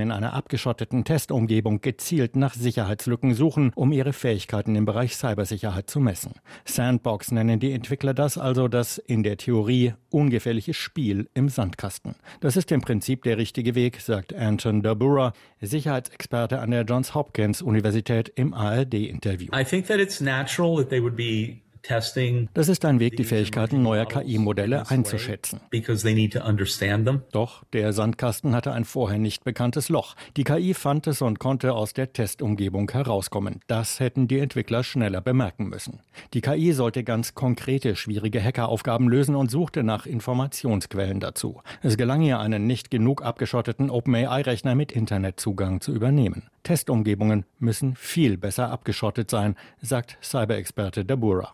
in einer abgeschotteten Testumgebung gezielt nach Sicherheitslücken suchen, um ihre Fähigkeiten im Bereich Cybersicherheit zu messen. Sandbox nennen die Entwickler das, also das in der Theorie ungefährliche Spiel im Sandkasten. Das ist im Prinzip der richtige Weg, sagt Anton Dabura, Sicherheitsexperte an der Johns Hopkins Universität im ARD-Interview. Das ist ein Weg, die Fähigkeiten neuer KI-Modelle einzuschätzen. Doch der Sandkasten hatte ein vorher nicht bekanntes Loch. Die KI fand es und konnte aus der Testumgebung herauskommen. Das hätten die Entwickler schneller bemerken müssen. Die KI sollte ganz konkrete, schwierige Hackeraufgaben lösen und suchte nach Informationsquellen dazu. Es gelang ihr, einen nicht genug abgeschotteten OpenAI-Rechner mit Internetzugang zu übernehmen. Testumgebungen müssen viel besser abgeschottet sein, sagt Cyberexperte Dabura.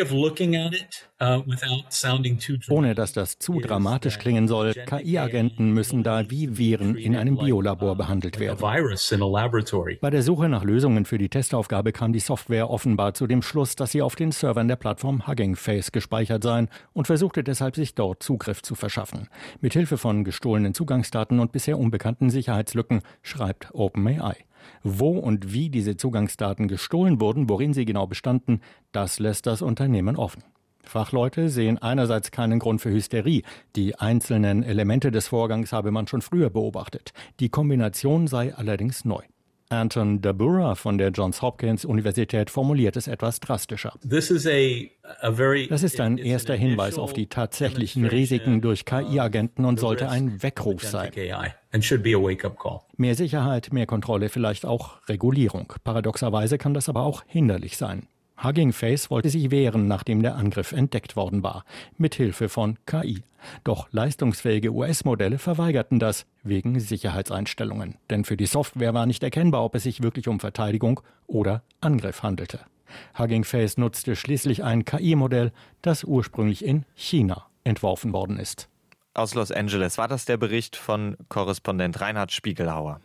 Ohne dass das zu dramatisch klingen soll, KI-Agenten müssen da wie Viren in einem Biolabor behandelt werden. Bei der Suche nach Lösungen für die Testaufgabe kam die Software offenbar zu dem Schluss, dass sie auf den Servern der Plattform Hugging Face gespeichert seien und versuchte deshalb, sich dort Zugriff zu verschaffen. Mithilfe von gestohlenen Zugangsdaten und bisher unbekannten Sicherheitslücken, schreibt OpenAI. Wo und wie diese Zugangsdaten gestohlen wurden, worin sie genau bestanden, das lässt das Unternehmen offen. Fachleute sehen einerseits keinen Grund für Hysterie. Die einzelnen Elemente des Vorgangs habe man schon früher beobachtet. Die Kombination sei allerdings neu. Anton Dabura von der Johns Hopkins Universität formuliert es etwas drastischer. Das ist ein erster Hinweis auf die tatsächlichen Risiken durch KI-Agenten und sollte ein Weckruf sein. Mehr Sicherheit, mehr Kontrolle, vielleicht auch Regulierung. Paradoxerweise kann das aber auch hinderlich sein. Hugging Face wollte sich wehren, nachdem der Angriff entdeckt worden war, mithilfe von KI. Doch leistungsfähige US-Modelle verweigerten das wegen Sicherheitseinstellungen. Denn für die Software war nicht erkennbar, ob es sich wirklich um Verteidigung oder Angriff handelte. Hugging Face nutzte schließlich ein KI-Modell, das ursprünglich in China entworfen worden ist. Aus Los Angeles war das der Bericht von Korrespondent Reinhard Spiegelhauer.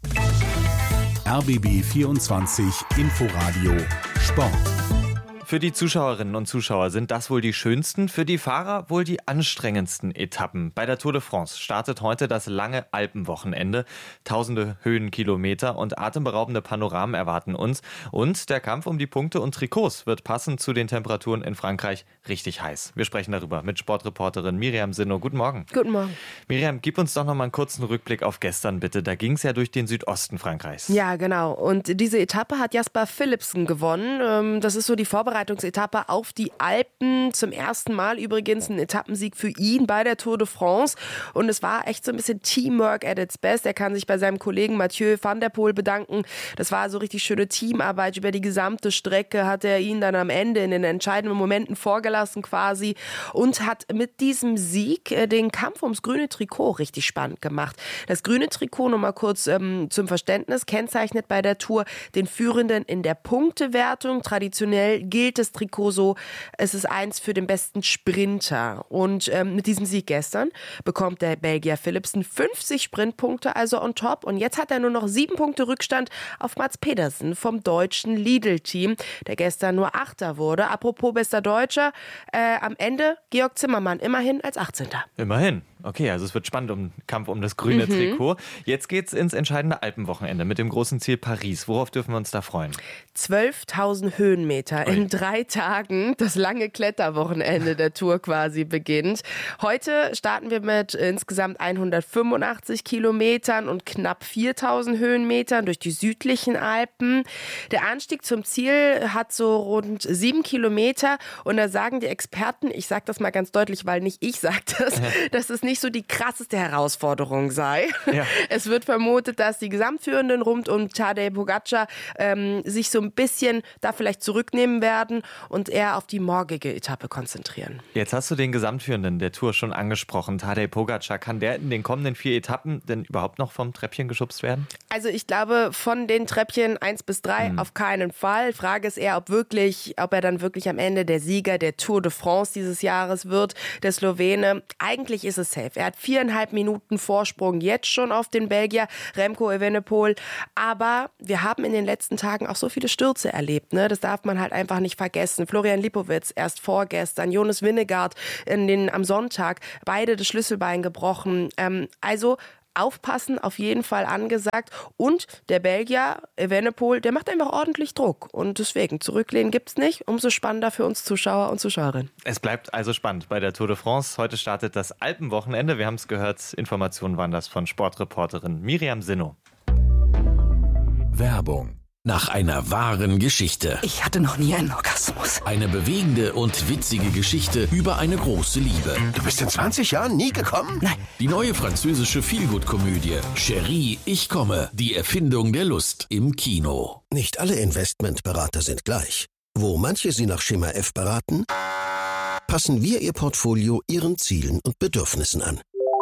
RBB 24 Inforadio Sport. Für die Zuschauerinnen und Zuschauer sind das wohl die schönsten, für die Fahrer wohl die anstrengendsten Etappen. Bei der Tour de France startet heute das lange Alpenwochenende. Tausende Höhenkilometer und atemberaubende Panoramen erwarten uns. Und der Kampf um die Punkte und Trikots wird passend zu den Temperaturen in Frankreich richtig heiß. Wir sprechen darüber mit Sportreporterin Miriam Sinno. Guten Morgen. Guten Morgen. Miriam, gib uns doch noch mal einen kurzen Rückblick auf gestern, bitte. Da ging es ja durch den Südosten Frankreichs. Ja, genau. Und diese Etappe hat Jasper Philipsen gewonnen. Das ist so die Vorbereitungsetappe auf die Alpen. Zum ersten Mal übrigens ein Etappensieg für ihn bei der Tour de France. Und es war echt so ein bisschen Teamwork at its best. Er kann sich bei seinem Kollegen Mathieu van der Poel bedanken. Das war so richtig schöne Teamarbeit über die gesamte Strecke. Hat er ihn dann am Ende in den entscheidenden Momenten vorgelassen quasi und hat mit diesem Sieg den Kampf ums grüne Trikot richtig spannend gemacht. Das grüne Trikot, nochmal kurz zum Verständnis, kennzeichnet bei der Tour den Führenden in der Punktewertung. Traditionell gilt das Trikot so, es ist eins für den besten Sprinter. Und mit diesem Sieg gestern bekommt der Belgier Philipsen 50 Sprintpunkte, also on top. Und jetzt hat er nur noch 7 Punkte Rückstand auf Mats Pedersen vom deutschen Lidl-Team, der gestern nur Achter wurde. Apropos bester Deutscher, am Ende Georg Zimmermann immerhin als 18. Immerhin. Okay, also es wird spannend um Kampf um das grüne Trikot. Jetzt geht's ins entscheidende Alpenwochenende mit dem großen Ziel Paris. Worauf dürfen wir uns da freuen? 12.000 Höhenmeter in 3 Tagen. Das lange Kletterwochenende der Tour quasi beginnt. Heute starten wir mit insgesamt 185 Kilometern und knapp 4.000 Höhenmetern durch die südlichen Alpen. Der Anstieg zum Ziel hat so rund 7 Kilometer und da sagen die Experten, ich sage das mal ganz deutlich, weil nicht ich sage das, dass es nicht so die krasseste Herausforderung sei. Ja. Es wird vermutet, dass die Gesamtführenden rund um Tadej Pogačar sich so ein bisschen da vielleicht zurücknehmen werden und eher auf die morgige Etappe konzentrieren. Jetzt hast du den Gesamtführenden der Tour schon angesprochen, Tadej Pogačar. Kann der in den kommenden 4 Etappen denn überhaupt noch vom Treppchen geschubst werden? Also ich glaube, von den Treppchen 1 bis 3 auf keinen Fall. Frage ist eher, ob er dann wirklich am Ende der Sieger der Tour de France dieses Jahres wird, der Slowene. Eigentlich ist es safe. Er hat 4,5 Minuten Vorsprung jetzt schon auf den Belgier Remco Evenepoel. Aber wir haben in den letzten Tagen auch so viele Stürze erlebt. Ne? Das darf man halt einfach nicht vergessen. Florian Lipowitz erst vorgestern, Jonas Vingegaard am Sonntag, beide das Schlüsselbein gebrochen. Also Aufpassen auf jeden Fall angesagt. Und der Belgier Evenepoel, der macht einfach ordentlich Druck. Und deswegen, zurücklehnen gibt's nicht. Umso spannender für uns Zuschauer und Zuschauerinnen. Es bleibt also spannend bei der Tour de France. Heute startet das Alpenwochenende. Wir haben es gehört, Informationen waren das von Sportreporterin Miriam Sinno. Werbung. Nach einer wahren Geschichte. Ich hatte noch nie einen Orgasmus. Eine bewegende und witzige Geschichte über eine große Liebe. Du bist in 20 Jahren nie gekommen? Nein. Die neue französische Feelgood-Komödie Chérie, ich komme. Die Erfindung der Lust im Kino. Nicht alle Investmentberater sind gleich. Wo manche Sie nach Schema F beraten, passen wir Ihr Portfolio Ihren Zielen und Bedürfnissen an.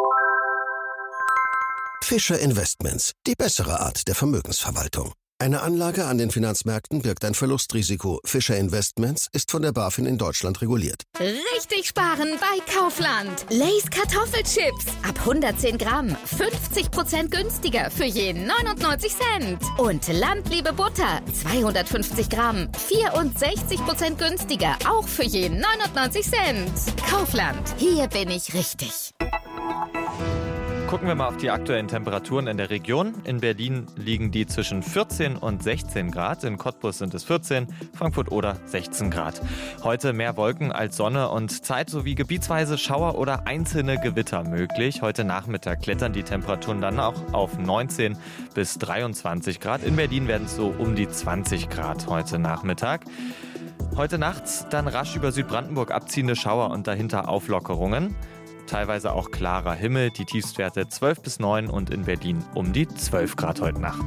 Fischer Investments, die bessere Art der Vermögensverwaltung. Eine Anlage an den Finanzmärkten birgt ein Verlustrisiko. Fischer Investments ist von der BaFin in Deutschland reguliert. Richtig sparen bei Kaufland. Lay's Kartoffelchips. Ab 110 Gramm. 50% günstiger für je 99 Cent. Und Landliebe Butter. 250 Gramm. 64% günstiger. Auch für je 99 Cent. Kaufland. Hier bin ich richtig. Gucken wir mal auf die aktuellen Temperaturen in der Region. In Berlin liegen die zwischen 14 und 16 Grad. In Cottbus sind es 14, Frankfurt oder 16 Grad. Heute mehr Wolken als Sonne und Zeit sowie gebietsweise Schauer oder einzelne Gewitter möglich. Heute Nachmittag klettern die Temperaturen dann auch auf 19 bis 23 Grad. In Berlin werden es so um die 20 Grad heute Nachmittag. Heute Nacht dann rasch über Südbrandenburg abziehende Schauer und dahinter Auflockerungen. Teilweise auch klarer Himmel, die Tiefstwerte 12 bis 9 und in Berlin um die 12 Grad heute Nacht.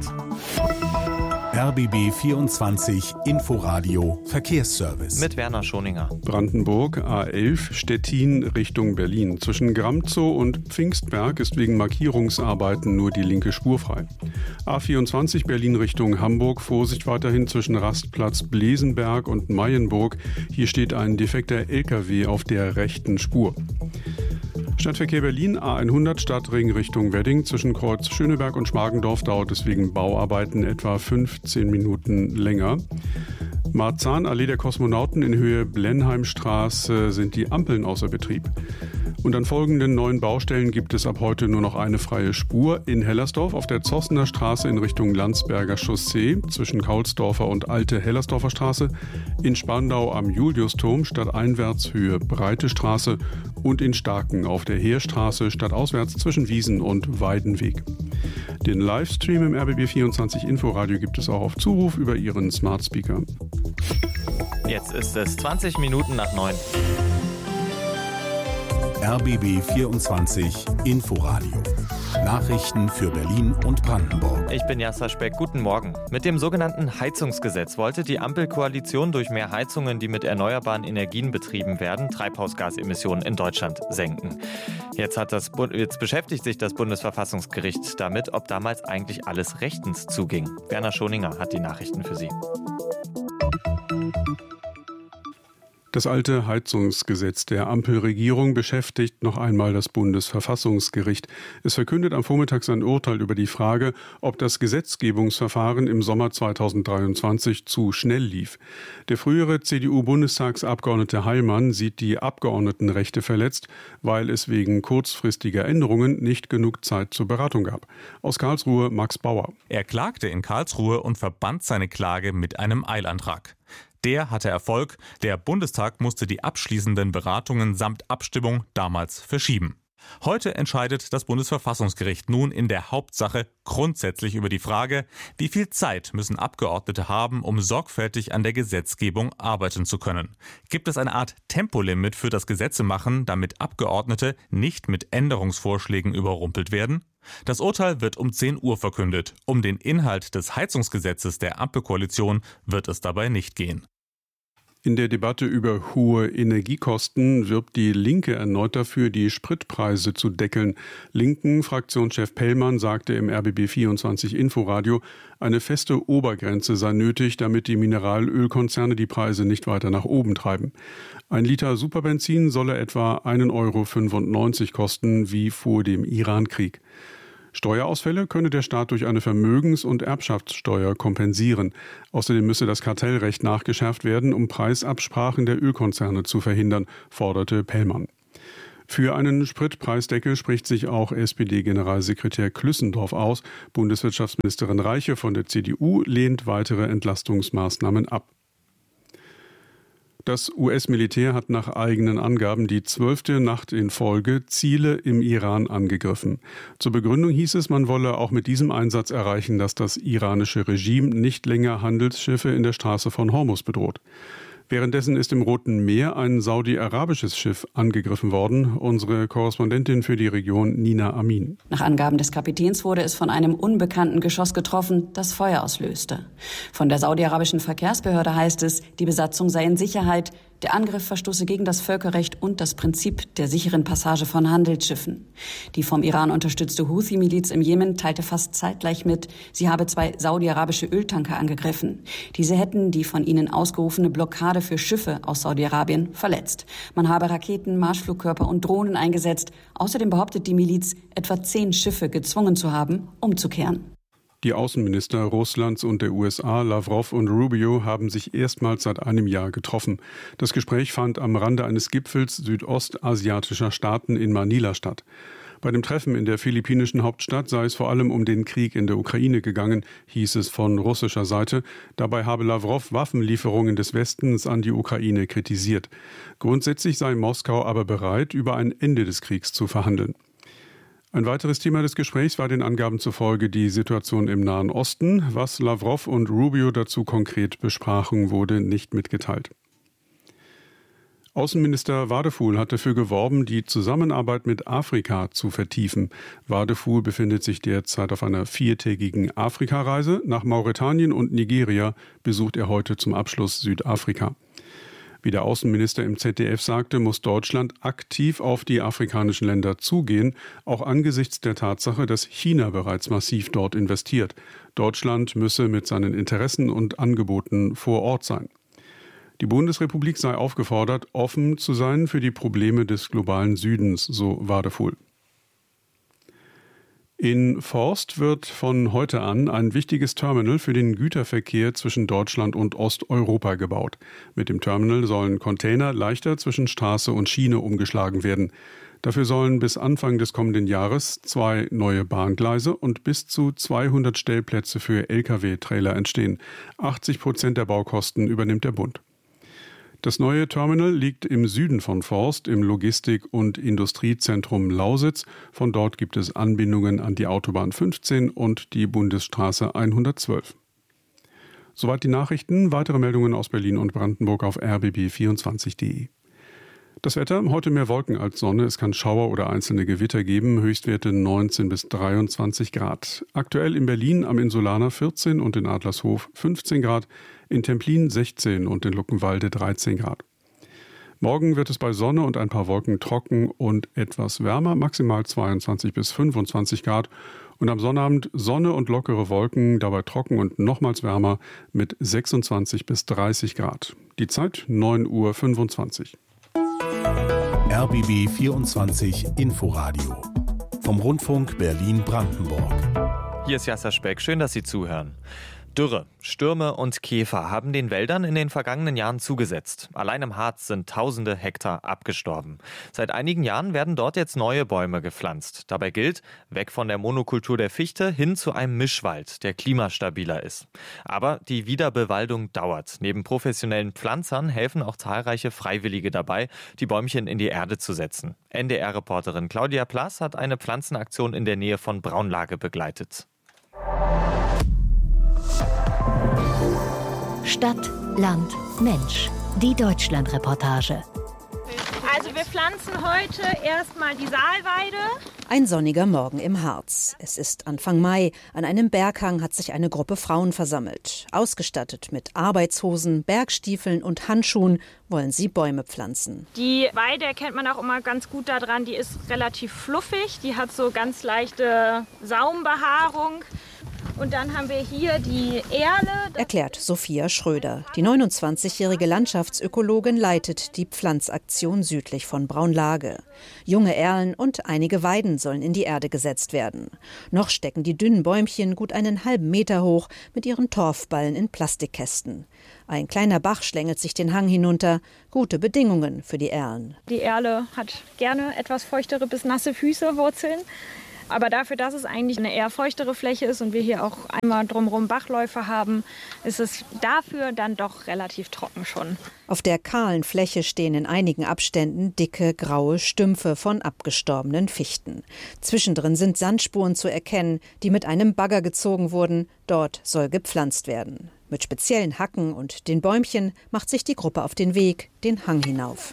RBB 24 Inforadio Verkehrsservice. Mit Werner Schoninger. Brandenburg A11 Stettin Richtung Berlin. Zwischen Gramzow und Pfingstberg ist wegen Markierungsarbeiten nur die linke Spur frei. A24 Berlin Richtung Hamburg. Vorsicht weiterhin zwischen Rastplatz Blesenberg und Mayenburg. Hier steht ein defekter LKW auf der rechten Spur. Stadtverkehr Berlin, A100 Stadtring Richtung Wedding. Zwischen Kreuz Schöneberg und Schmargendorf dauert es wegen Bauarbeiten etwa 15 Minuten länger. Marzahn, Allee der Kosmonauten in Höhe Blenheimstraße sind die Ampeln außer Betrieb. Und an folgenden neuen Baustellen gibt es ab heute nur noch eine freie Spur. In Hellersdorf auf der Zossener Straße in Richtung Landsberger Chaussee zwischen Kaulsdorfer und Alte Hellersdorfer Straße. In Spandau am Juliusturm stadteinwärts Höhe Breite Straße. Und in Starken auf der Heerstraße stadtauswärts zwischen Wiesen und Weidenweg. Den Livestream im RBB24 Inforadio gibt es auch auf Zuruf über Ihren Smart Speaker. Jetzt ist es 20 Minuten nach 9. RBB 24 Inforadio. Nachrichten für Berlin und Brandenburg. Ich bin Jasser Speck, guten Morgen. Mit dem sogenannten Heizungsgesetz wollte die Ampelkoalition durch mehr Heizungen, die mit erneuerbaren Energien betrieben werden, Treibhausgasemissionen in Deutschland senken. Jetzt beschäftigt sich das Bundesverfassungsgericht damit, ob damals eigentlich alles rechtens zuging. Werner Schoninger hat die Nachrichten für Sie. Das alte Heizungsgesetz der Ampelregierung beschäftigt noch einmal das Bundesverfassungsgericht. Es verkündet am Vormittag sein Urteil über die Frage, ob das Gesetzgebungsverfahren im Sommer 2023 zu schnell lief. Der frühere CDU-Bundestagsabgeordnete Heilmann sieht die Abgeordnetenrechte verletzt, weil es wegen kurzfristiger Änderungen nicht genug Zeit zur Beratung gab. Aus Karlsruhe Max Bauer. Er klagte in Karlsruhe und verband seine Klage mit einem Eilantrag. Der hatte Erfolg. Der Bundestag musste die abschließenden Beratungen samt Abstimmung damals verschieben. Heute entscheidet das Bundesverfassungsgericht nun in der Hauptsache grundsätzlich über die Frage, wie viel Zeit müssen Abgeordnete haben, um sorgfältig an der Gesetzgebung arbeiten zu können. Gibt es eine Art Tempolimit für das Gesetzemachen, damit Abgeordnete nicht mit Änderungsvorschlägen überrumpelt werden? Das Urteil wird um 10 Uhr verkündet. Um den Inhalt des Heizungsgesetzes der Ampelkoalition wird es dabei nicht gehen. In der Debatte über hohe Energiekosten wirbt die Linke erneut dafür, die Spritpreise zu deckeln. Linken-Fraktionschef Pellmann sagte im RBB24 Inforadio, eine feste Obergrenze sei nötig, damit die Mineralölkonzerne die Preise nicht weiter nach oben treiben. Ein Liter Superbenzin solle etwa 1,95 € kosten, wie vor dem Irankrieg. Steuerausfälle könne der Staat durch eine Vermögens- und Erbschaftssteuer kompensieren. Außerdem müsse das Kartellrecht nachgeschärft werden, um Preisabsprachen der Ölkonzerne zu verhindern, forderte Pellmann. Für einen Spritpreisdeckel spricht sich auch SPD-Generalsekretär Klüssendorf aus. Bundeswirtschaftsministerin Reiche von der CDU lehnt weitere Entlastungsmaßnahmen ab. Das US-Militär hat nach eigenen Angaben die 12. Nacht in Folge Ziele im Iran angegriffen. Zur Begründung hieß es, man wolle auch mit diesem Einsatz erreichen, dass das iranische Regime nicht länger Handelsschiffe in der Straße von Hormuz bedroht. Währenddessen ist im Roten Meer ein saudi-arabisches Schiff angegriffen worden. Unsere Korrespondentin für die Region Nina Amin. Nach Angaben des Kapitäns wurde es von einem unbekannten Geschoss getroffen, das Feuer auslöste. Von der saudi-arabischen Verkehrsbehörde heißt es, die Besatzung sei in Sicherheit. Der Angriff verstoße gegen das Völkerrecht und das Prinzip der sicheren Passage von Handelsschiffen. Die vom Iran unterstützte Houthi-Miliz im Jemen teilte fast zeitgleich mit, sie habe 2 saudi-arabische Öltanker angegriffen. Diese hätten die von ihnen ausgerufene Blockade für Schiffe aus Saudi-Arabien verletzt. Man habe Raketen, Marschflugkörper und Drohnen eingesetzt. Außerdem behauptet die Miliz, etwa 10 Schiffe gezwungen zu haben, umzukehren. Die Außenminister Russlands und der USA, Lavrov und Rubio, haben sich erstmals seit einem Jahr getroffen. Das Gespräch fand am Rande eines Gipfels südostasiatischer Staaten in Manila statt. Bei dem Treffen in der philippinischen Hauptstadt sei es vor allem um den Krieg in der Ukraine gegangen, hieß es von russischer Seite. Dabei habe Lavrov Waffenlieferungen des Westens an die Ukraine kritisiert. Grundsätzlich sei Moskau aber bereit, über ein Ende des Kriegs zu verhandeln. Ein weiteres Thema des Gesprächs war den Angaben zufolge die Situation im Nahen Osten. Was Lavrov und Rubio dazu konkret besprachen, wurde nicht mitgeteilt. Außenminister Wadefuhl hat dafür geworben, die Zusammenarbeit mit Afrika zu vertiefen. Wadefuhl befindet sich derzeit auf einer 4-tägigen Afrikareise. Nach Mauretanien und Nigeria besucht er heute zum Abschluss Südafrika. Wie der Außenminister im ZDF sagte, muss Deutschland aktiv auf die afrikanischen Länder zugehen, auch angesichts der Tatsache, dass China bereits massiv dort investiert. Deutschland müsse mit seinen Interessen und Angeboten vor Ort sein. Die Bundesrepublik sei aufgefordert, offen zu sein für die Probleme des globalen Südens, so Wadefuhl. In Forst wird von heute an ein wichtiges Terminal für den Güterverkehr zwischen Deutschland und Osteuropa gebaut. Mit dem Terminal sollen Container leichter zwischen Straße und Schiene umgeschlagen werden. Dafür sollen bis Anfang des kommenden Jahres 2 neue Bahngleise und bis zu 200 Stellplätze für Lkw-Trailer entstehen. 80% der Baukosten übernimmt der Bund. Das neue Terminal liegt im Süden von Forst im Logistik- und Industriezentrum Lausitz. Von dort gibt es Anbindungen an die Autobahn 15 und die Bundesstraße 112. Soweit die Nachrichten. Weitere Meldungen aus Berlin und Brandenburg auf rbb24.de. Das Wetter, heute mehr Wolken als Sonne. Es kann Schauer oder einzelne Gewitter geben. Höchstwerte 19 bis 23 Grad. Aktuell in Berlin am Insulaner 14 und in Adlershof 15 Grad. In Templin 16 und in Luckenwalde 13 Grad. Morgen wird es bei Sonne und ein paar Wolken trocken und etwas wärmer, maximal 22 bis 25 Grad. Und am Sonnabend Sonne und lockere Wolken, dabei trocken und nochmals wärmer mit 26 bis 30 Grad. Die Zeit 9:25 Uhr. RBB 24 Inforadio vom Rundfunk Berlin-Brandenburg. Hier ist Jasser Speck, schön, dass Sie zuhören. Dürre, Stürme und Käfer haben den Wäldern in den vergangenen Jahren zugesetzt. Allein im Harz sind tausende Hektar abgestorben. Seit einigen Jahren werden dort jetzt neue Bäume gepflanzt. Dabei gilt, weg von der Monokultur der Fichte hin zu einem Mischwald, der klimastabiler ist. Aber die Wiederbewaldung dauert. Neben professionellen Pflanzern helfen auch zahlreiche Freiwillige dabei, die Bäumchen in die Erde zu setzen. NDR-Reporterin Claudia Plass hat eine Pflanzenaktion in der Nähe von Braunlage begleitet. Stadt, Land, Mensch. Die Deutschland-Reportage. Also wir pflanzen heute erstmal die Saalweide. Ein sonniger Morgen im Harz. Es ist Anfang Mai. An einem Berghang hat sich eine Gruppe Frauen versammelt. Ausgestattet mit Arbeitshosen, Bergstiefeln und Handschuhen wollen sie Bäume pflanzen. Die Weide erkennt man auch immer ganz gut daran. Die ist relativ fluffig. Die hat so ganz leichte Saumbehaarung. Und dann haben wir hier die Erle. Erklärt Sophia Schröder. Die 29-jährige Landschaftsökologin leitet die Pflanzaktion südlich von Braunlage. Junge Erlen und einige Weiden sollen in die Erde gesetzt werden. Noch stecken die dünnen Bäumchen gut einen halben Meter hoch mit ihren Torfballen in Plastikkästen. Ein kleiner Bach schlängelt sich den Hang hinunter. Gute Bedingungen für die Erlen. Die Erle hat gerne etwas feuchtere bis nasse Füße, Wurzeln. Aber dafür, dass es eigentlich eine eher feuchtere Fläche ist und wir hier auch einmal drumherum Bachläufe haben, ist es dafür dann doch relativ trocken schon. Auf der kahlen Fläche stehen in einigen Abständen dicke, graue Stümpfe von abgestorbenen Fichten. Zwischendrin sind Sandspuren zu erkennen, die mit einem Bagger gezogen wurden. Dort soll gepflanzt werden. Mit speziellen Hacken und den Bäumchen macht sich die Gruppe auf den Weg, den Hang hinauf.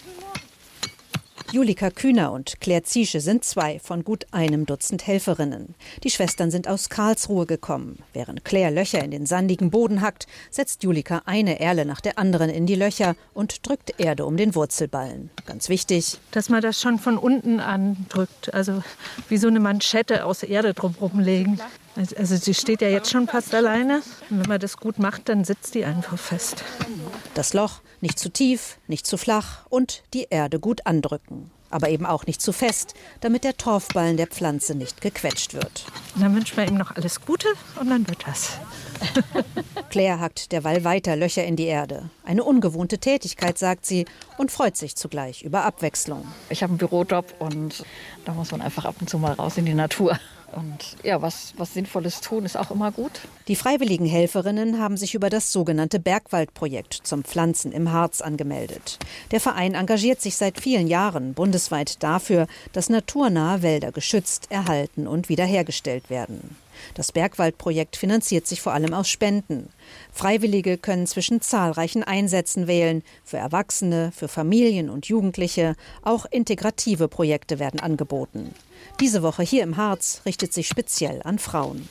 Julika Kühner und Claire Ziesche sind 2 von gut einem Dutzend Helferinnen. Die Schwestern sind aus Karlsruhe gekommen. Während Claire Löcher in den sandigen Boden hackt, setzt Julika eine Erle nach der anderen in die Löcher und drückt Erde um den Wurzelballen. Ganz wichtig, dass man das schon von unten andrückt, also wie so eine Manschette aus Erde drumherum legen. Also sie steht ja jetzt schon fast alleine. Und wenn man das gut macht, dann sitzt die einfach fest. Das Loch nicht zu tief, nicht zu flach und die Erde gut andrücken. Aber eben auch nicht zu fest, damit der Torfballen der Pflanze nicht gequetscht wird. Und dann wünscht man ihm noch alles Gute und dann wird das. Claire hackt derweil weiter Löcher in die Erde. Eine ungewohnte Tätigkeit, sagt sie, und freut sich zugleich über Abwechslung. Ich habe einen Bürojob und da muss man einfach ab und zu mal raus in die Natur. Und ja, was Sinnvolles tun ist auch immer gut. Die freiwilligen Helferinnen haben sich über das sogenannte Bergwaldprojekt zum Pflanzen im Harz angemeldet. Der Verein engagiert sich seit vielen Jahren bundesweit dafür, dass naturnahe Wälder geschützt, erhalten und wiederhergestellt werden. Das Bergwaldprojekt finanziert sich vor allem aus Spenden. Freiwillige können zwischen zahlreichen Einsätzen wählen. Für Erwachsene, für Familien und Jugendliche. Auch integrative Projekte werden angeboten. Diese Woche hier im Harz richtet sich speziell an Frauen.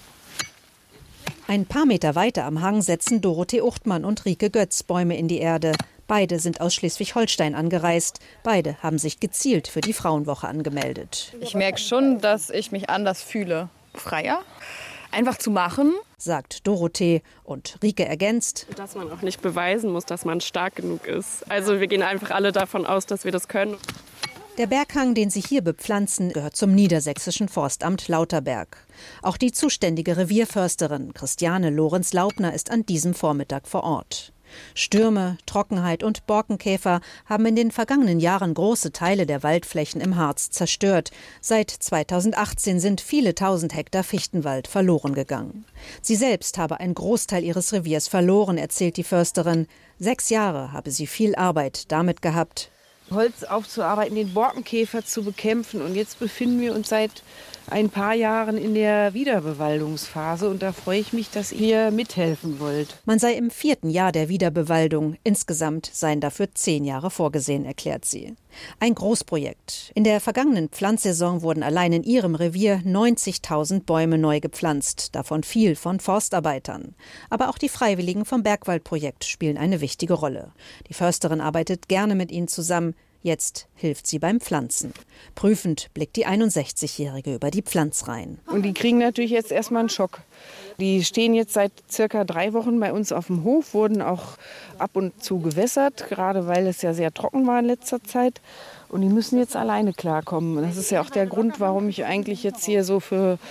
Ein paar Meter weiter am Hang setzen Dorothee Uchtmann und Rike Götz Bäume in die Erde. Beide sind aus Schleswig-Holstein angereist. Beide haben sich gezielt für die Frauenwoche angemeldet. Ich merke schon, dass ich mich anders fühle. Freier. Einfach zu machen, sagt Dorothee, und Rike ergänzt, dass man auch nicht beweisen muss, dass man stark genug ist. Also wir gehen einfach alle davon aus, dass wir das können. Der Berghang, den sie hier bepflanzen, gehört zum niedersächsischen Forstamt Lauterberg. Auch die zuständige Revierförsterin Christiane Lorenz-Laubner ist an diesem Vormittag vor Ort. Stürme, Trockenheit und Borkenkäfer haben in den vergangenen Jahren große Teile der Waldflächen im Harz zerstört. Seit 2018 sind viele tausend Hektar Fichtenwald verloren gegangen. Sie selbst habe einen Großteil ihres Reviers verloren, erzählt die Försterin. 6 Jahre habe sie viel Arbeit damit gehabt, Holz aufzuarbeiten, den Borkenkäfer zu bekämpfen. Und jetzt befinden wir uns seit ein paar Jahren in der Wiederbewaldungsphase. Und da freue ich mich, dass ihr mithelfen wollt. Man sei im 4. Jahr der Wiederbewaldung. Insgesamt seien dafür 10 Jahre vorgesehen, erklärt sie. Ein Großprojekt. In der vergangenen Pflanzsaison wurden allein in ihrem Revier 90.000 Bäume neu gepflanzt. Davon viel von Forstarbeitern. Aber auch die Freiwilligen vom Bergwaldprojekt spielen eine wichtige Rolle. Die Försterin arbeitet gerne mit ihnen zusammen. Jetzt hilft sie beim Pflanzen. Prüfend blickt die 61-Jährige über die Pflanzreihen. Und die kriegen natürlich jetzt erstmal einen Schock. Die stehen jetzt seit circa 3 Wochen bei uns auf dem Hof, wurden auch ab und zu gewässert, gerade weil es ja sehr trocken war in letzter Zeit. Und die müssen jetzt alleine klarkommen. Das ist ja auch der Grund, warum ich eigentlich jetzt hier so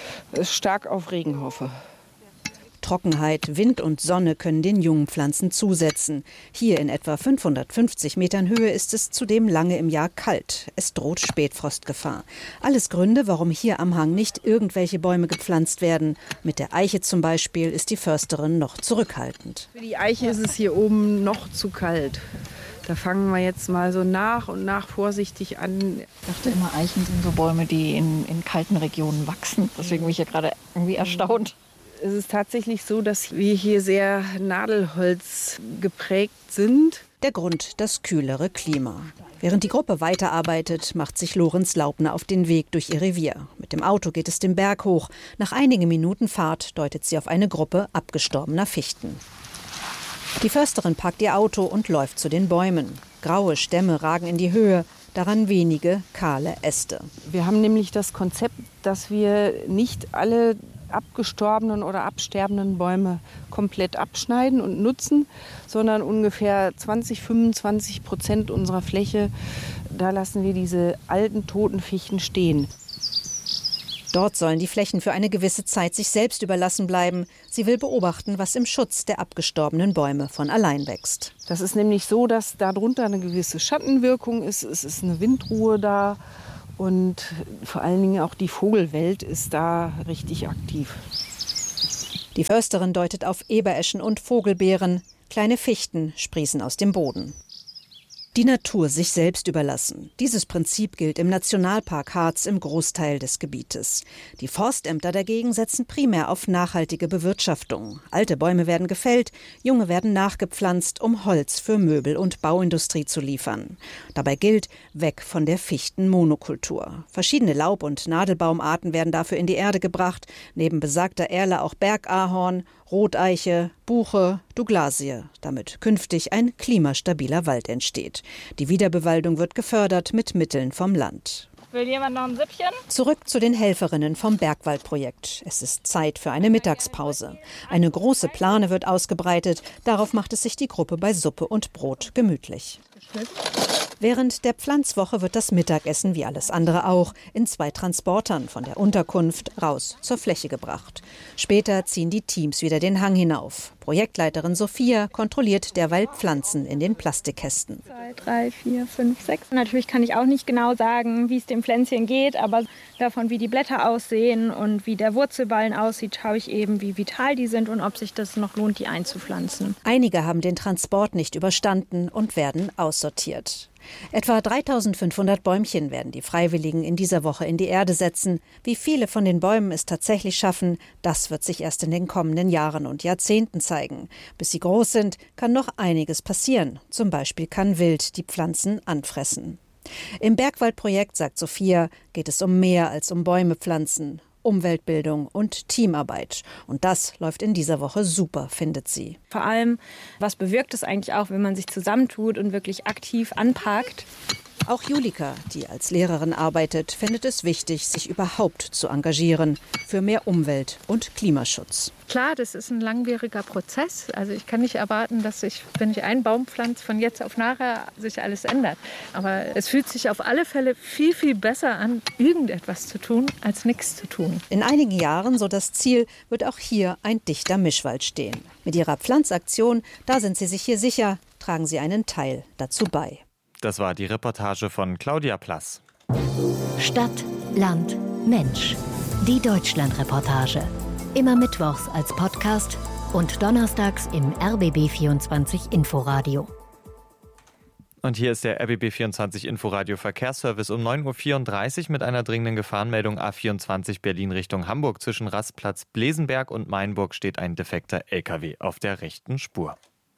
stark auf Regen hoffe. Trockenheit, Wind und Sonne können den jungen Pflanzen zusetzen. Hier in etwa 550 Metern Höhe ist es zudem lange im Jahr kalt. Es droht Spätfrostgefahr. Alles Gründe, warum hier am Hang nicht irgendwelche Bäume gepflanzt werden. Mit der Eiche zum Beispiel ist die Försterin noch zurückhaltend. Für die Eiche ist es hier oben noch zu kalt. Da fangen wir jetzt mal so nach und nach vorsichtig an. Ich dachte immer, Eichen sind so Bäume, die in kalten Regionen wachsen. Deswegen bin ich ja gerade irgendwie erstaunt. Es ist tatsächlich so, dass wir hier sehr Nadelholz geprägt sind. Der Grund, das kühlere Klima. Während die Gruppe weiterarbeitet, macht sich Lorenz-Laubner auf den Weg durch ihr Revier. Mit dem Auto geht es den Berg hoch. Nach einigen Minuten Fahrt deutet sie auf eine Gruppe abgestorbener Fichten. Die Försterin packt ihr Auto und läuft zu den Bäumen. Graue Stämme ragen in die Höhe, daran wenige kahle Äste. Wir haben nämlich das Konzept, dass wir nicht alle abgestorbenen oder absterbenden Bäume komplett abschneiden und nutzen, sondern ungefähr 20-25% unserer Fläche, da lassen wir diese alten, toten Fichten stehen. Dort sollen die Flächen für eine gewisse Zeit sich selbst überlassen bleiben. Sie will beobachten, was im Schutz der abgestorbenen Bäume von allein wächst. Das ist nämlich so, dass darunter eine gewisse Schattenwirkung ist. Es ist eine Windruhe da und vor allen Dingen auch die Vogelwelt ist da richtig aktiv. Die Försterin deutet auf Ebereschen und Vogelbeeren. Kleine Fichten sprießen aus dem Boden. Die Natur sich selbst überlassen. Dieses Prinzip gilt im Nationalpark Harz im Großteil des Gebietes. Die Forstämter dagegen setzen primär auf nachhaltige Bewirtschaftung. Alte Bäume werden gefällt, junge werden nachgepflanzt, um Holz für Möbel- und Bauindustrie zu liefern. Dabei gilt, weg von der Fichtenmonokultur. Verschiedene Laub- und Nadelbaumarten werden dafür in die Erde gebracht, neben besagter Erle auch Bergahorn, Roteiche, Buche, Douglasie, damit künftig ein klimastabiler Wald entsteht. Die Wiederbewaldung wird gefördert mit Mitteln vom Land. Will jemand noch ein Süppchen? Zurück zu den Helferinnen vom Bergwaldprojekt. Es ist Zeit für eine Mittagspause. Eine große Plane wird ausgebreitet. Darauf macht es sich die Gruppe bei Suppe und Brot gemütlich. Während der Pflanzwoche wird das Mittagessen, wie alles andere auch, in 2 Transportern von der Unterkunft raus zur Fläche gebracht. Später ziehen die Teams wieder den Hang hinauf. Projektleiterin Sophia kontrolliert derweil Pflanzen in den Plastikkästen. 2, 3, 4, 5, 6. Natürlich kann ich auch nicht genau sagen, wie es dem Pflänzchen geht, aber davon, wie die Blätter aussehen und wie der Wurzelballen aussieht, schaue ich eben, wie vital die sind und ob sich das noch lohnt, die einzupflanzen. Einige haben den Transport nicht überstanden und werden aussortiert. Etwa 3.500 Bäumchen werden die Freiwilligen in dieser Woche in die Erde setzen. Wie viele von den Bäumen es tatsächlich schaffen, das wird sich erst in den kommenden Jahren und Jahrzehnten zeigen. Bis sie groß sind, kann noch einiges passieren. Zum Beispiel kann Wild die Pflanzen anfressen. Im Bergwaldprojekt, sagt Sophia, geht es um mehr als um Bäume pflanzen. Umweltbildung und Teamarbeit. Und das läuft in dieser Woche super, findet sie. Vor allem, was bewirkt es eigentlich auch, wenn man sich zusammentut und wirklich aktiv anpackt? Auch Julika, die als Lehrerin arbeitet, findet es wichtig, sich überhaupt zu engagieren für mehr Umwelt- und Klimaschutz. Klar, das ist ein langwieriger Prozess. Also ich kann nicht erwarten, dass sich, wenn ich einen Baum pflanze, von jetzt auf nachher sich alles ändert. Aber es fühlt sich auf alle Fälle viel, viel besser an, irgendetwas zu tun, als nichts zu tun. In einigen Jahren, so das Ziel, wird auch hier ein dichter Mischwald stehen. Mit ihrer Pflanzaktion, da sind sie sich hier sicher, tragen sie einen Teil dazu bei. Das war die Reportage von Claudia Plass. Stadt, Land, Mensch. Die Deutschlandreportage. Immer mittwochs als Podcast und donnerstags im RBB24 Inforadio. Und hier ist der RBB24 Inforadio Verkehrsservice um 9.34 Uhr mit einer dringenden Gefahrenmeldung A24 Berlin Richtung Hamburg. Zwischen Rastplatz Blesenberg und Mainburg steht ein defekter LKW auf der rechten Spur.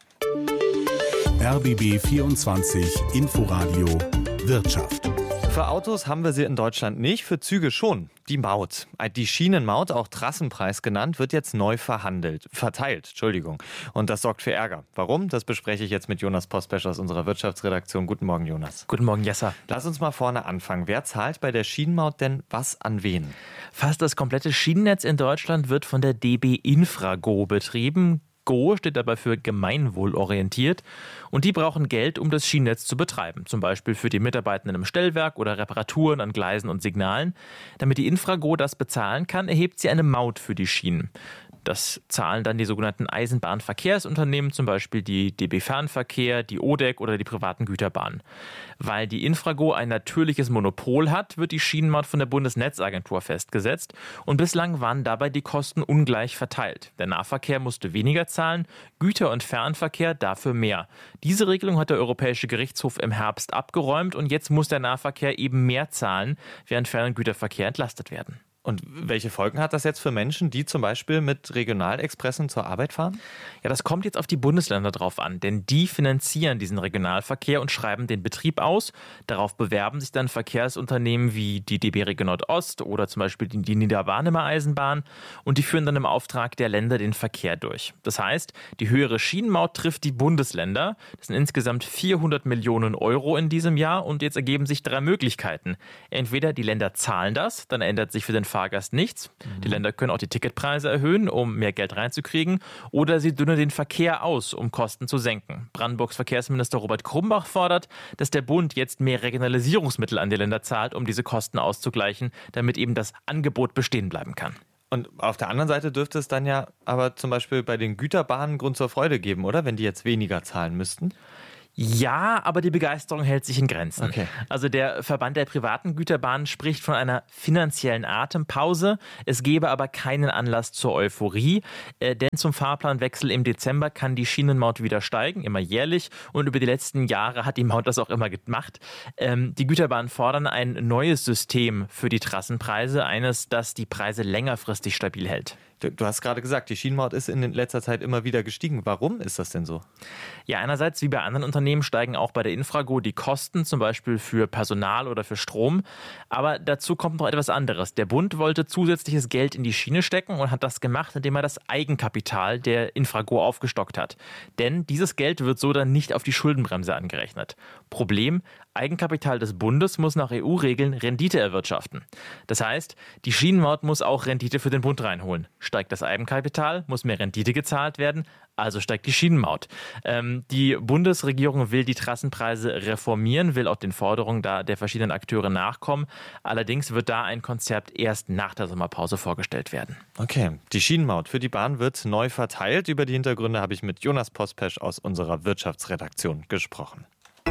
RBB 24 Inforadio Wirtschaft. Für Autos haben wir sie in Deutschland nicht, für Züge schon. Die Maut, die Schienenmaut, auch Trassenpreis genannt, wird jetzt neu verteilt. Und das sorgt für Ärger. Warum? Das bespreche ich jetzt mit Jonas Postbesch aus unserer Wirtschaftsredaktion. Guten Morgen, Jonas. Guten Morgen, Jessa. Lass uns mal vorne anfangen. Wer zahlt bei der Schienenmaut denn was an wen? Fast das komplette Schienennetz in Deutschland wird von der DB Infrago betrieben. GO steht dabei für gemeinwohlorientiert und die brauchen Geld, um das Schienennetz zu betreiben. Zum Beispiel für die Mitarbeitenden im Stellwerk oder Reparaturen an Gleisen und Signalen. Damit die Infrago das bezahlen kann, erhebt sie eine Maut für die Schienen. Das zahlen dann die sogenannten Eisenbahnverkehrsunternehmen, zum Beispiel die DB Fernverkehr, die ODEC oder die privaten Güterbahnen. Weil die Infrago ein natürliches Monopol hat, wird die Schienenmaut von der Bundesnetzagentur festgesetzt und bislang waren dabei die Kosten ungleich verteilt. Der Nahverkehr musste weniger zahlen, Güter- und Fernverkehr dafür mehr. Diese Regelung hat der Europäische Gerichtshof im Herbst abgeräumt und jetzt muss der Nahverkehr eben mehr zahlen, während Fern- und Güterverkehr entlastet werden. Und welche Folgen hat das jetzt für Menschen, die zum Beispiel mit Regionalexpressen zur Arbeit fahren? Ja, das kommt jetzt auf die Bundesländer drauf an, denn die finanzieren diesen Regionalverkehr und schreiben den Betrieb aus. Darauf bewerben sich dann Verkehrsunternehmen wie die DB Region Nordost oder zum Beispiel die Niederbarnimer Eisenbahn und die führen dann im Auftrag der Länder den Verkehr durch. Das heißt, die höhere Schienenmaut trifft die Bundesländer. Das sind insgesamt 400 Millionen Euro in diesem Jahr und jetzt ergeben sich 3 Möglichkeiten. Entweder die Länder zahlen das, dann ändert sich für den Fahrgast nichts. Die Länder können auch die Ticketpreise erhöhen, um mehr Geld reinzukriegen, oder sie dünnen den Verkehr aus, um Kosten zu senken. Brandenburgs Verkehrsminister Robert Krumbach fordert, dass der Bund jetzt mehr Regionalisierungsmittel an die Länder zahlt, um diese Kosten auszugleichen, damit eben das Angebot bestehen bleiben kann. Und auf der anderen Seite dürfte es dann ja aber zum Beispiel bei den Güterbahnen Grund zur Freude geben, oder? Wenn die jetzt weniger zahlen müssten? Ja, aber die Begeisterung hält sich in Grenzen. Okay. Also der Verband der privaten Güterbahnen spricht von einer finanziellen Atempause. Es gebe aber keinen Anlass zur Euphorie, denn zum Fahrplanwechsel im Dezember kann die Schienenmaut wieder steigen, immer jährlich. Und über die letzten Jahre hat die Maut das auch immer gemacht. Die Güterbahnen fordern ein neues System für die Trassenpreise, eines, das die Preise längerfristig stabil hält. Du hast gerade gesagt, die Schienenmaut ist in letzter Zeit immer wieder gestiegen. Warum ist das denn so? Ja, einerseits, wie bei anderen Unternehmen, steigen auch bei der Infrago die Kosten, zum Beispiel für Personal oder für Strom. Aber dazu kommt noch etwas anderes. Der Bund wollte zusätzliches Geld in die Schiene stecken und hat das gemacht, indem er das Eigenkapital der Infrago aufgestockt hat. Denn dieses Geld wird so dann nicht auf die Schuldenbremse angerechnet. Problem: Eigenkapital des Bundes muss nach EU-Regeln Rendite erwirtschaften. Das heißt, die Schienenmaut muss auch Rendite für den Bund reinholen. Steigt das Eigenkapital, muss mehr Rendite gezahlt werden, also steigt die Schienenmaut. Die Bundesregierung will die Trassenpreise reformieren, will auch den Forderungen der verschiedenen Akteure nachkommen. Allerdings wird da ein Konzept erst nach der Sommerpause vorgestellt werden. Okay, die Schienenmaut für die Bahn wird neu verteilt. Über die Hintergründe habe ich mit Jonas Pospesch aus unserer Wirtschaftsredaktion gesprochen.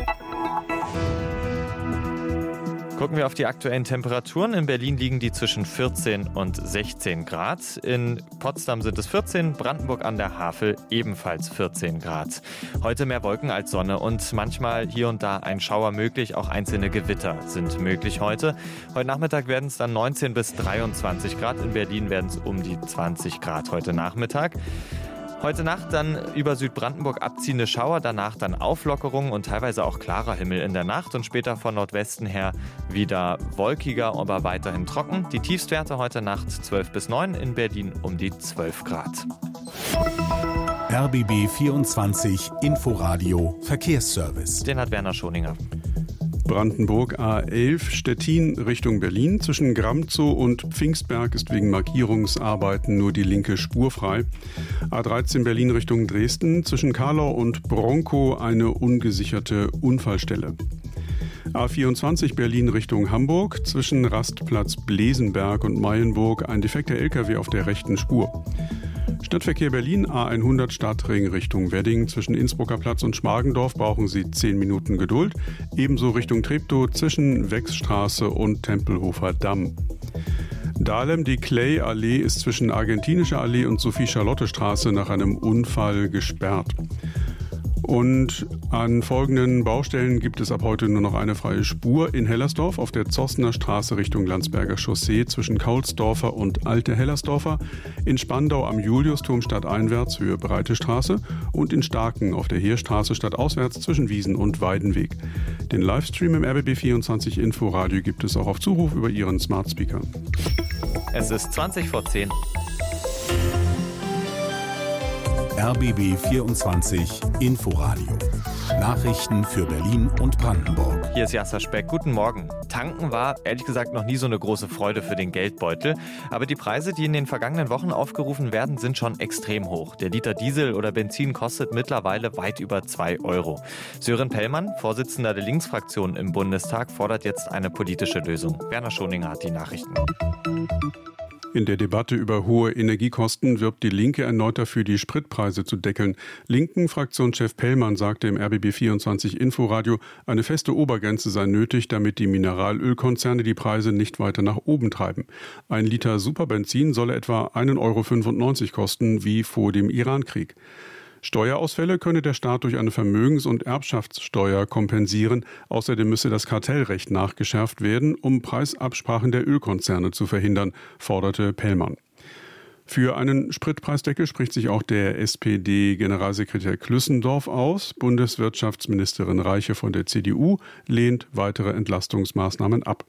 Gucken wir auf die aktuellen Temperaturen. In Berlin liegen die zwischen 14 und 16 Grad. In Potsdam sind es 14, Brandenburg an der Havel ebenfalls 14 Grad. Heute mehr Wolken als Sonne und manchmal hier und da ein Schauer möglich. Auch einzelne Gewitter sind möglich heute. Heute Nachmittag werden es dann 19 bis 23 Grad. In Berlin werden es um die 20 Grad heute Nachmittag. Heute Nacht dann über Südbrandenburg abziehende Schauer, danach dann Auflockerungen und teilweise auch klarer Himmel in der Nacht und später von Nordwesten her wieder wolkiger, aber weiterhin trocken. Die Tiefstwerte heute Nacht 12 bis 9, in Berlin um die 12 Grad. RBB 24 Inforadio Verkehrsservice. Den hat Werner Schoninger. Brandenburg A11 Stettin Richtung Berlin. Zwischen Gramzow und Pfingstberg ist wegen Markierungsarbeiten nur die linke Spur frei. A13 Berlin Richtung Dresden. Zwischen Karlau und Bronkow eine ungesicherte Unfallstelle. A24 Berlin Richtung Hamburg. Zwischen Rastplatz Blesenberg und Mayenburg ein defekter LKW auf der rechten Spur. Stadtverkehr Berlin A100 Stadtring Richtung Wedding. Zwischen Innsbrucker Platz und Schmargendorf brauchen Sie 10 Minuten Geduld. Ebenso Richtung Treptow zwischen Wechsstraße und Tempelhofer Damm. Dahlem, die Clay-Allee ist zwischen Argentinischer Allee und Sophie-Charlotte-Straße nach einem Unfall gesperrt. Und an folgenden Baustellen gibt es ab heute nur noch eine freie Spur. In Hellersdorf auf der Zossener Straße Richtung Landsberger Chaussee zwischen Kaulsdorfer und Alte Hellersdorfer. In Spandau am Juliusturm stadteinwärts Höhe Breite Straße. Und in Starken auf der Heerstraße stadtauswärts zwischen Wiesen und Weidenweg. Den Livestream im RBB24 Inforadio gibt es auch auf Zuruf über Ihren Smart Speaker. Es ist 20 vor 10. RBB 24 Inforadio. Nachrichten für Berlin und Brandenburg. Hier ist Jasser Speck. Guten Morgen. Tanken war ehrlich gesagt noch nie so eine große Freude für den Geldbeutel. Aber die Preise, die in den vergangenen Wochen aufgerufen werden, sind schon extrem hoch. Der Liter Diesel oder Benzin kostet mittlerweile weit über 2 Euro. Sören Pellmann, Vorsitzender der Linksfraktion im Bundestag, fordert jetzt eine politische Lösung. Werner Schoninger hat die Nachrichten. In der Debatte über hohe Energiekosten wirbt die Linke erneut dafür, die Spritpreise zu deckeln. Linken-Fraktionschef Pellmann sagte im RBB24 Inforadio, eine feste Obergrenze sei nötig, damit die Mineralölkonzerne die Preise nicht weiter nach oben treiben. Ein Liter Superbenzin solle etwa 1,95 Euro kosten, wie vor dem Irankrieg. Steuerausfälle könne der Staat durch eine Vermögens- und Erbschaftssteuer kompensieren. Außerdem müsse das Kartellrecht nachgeschärft werden, um Preisabsprachen der Ölkonzerne zu verhindern, forderte Pellmann. Für einen Spritpreisdeckel spricht sich auch der SPD-Generalsekretär Klüssendorf aus. Bundeswirtschaftsministerin Reiche von der CDU lehnt weitere Entlastungsmaßnahmen ab.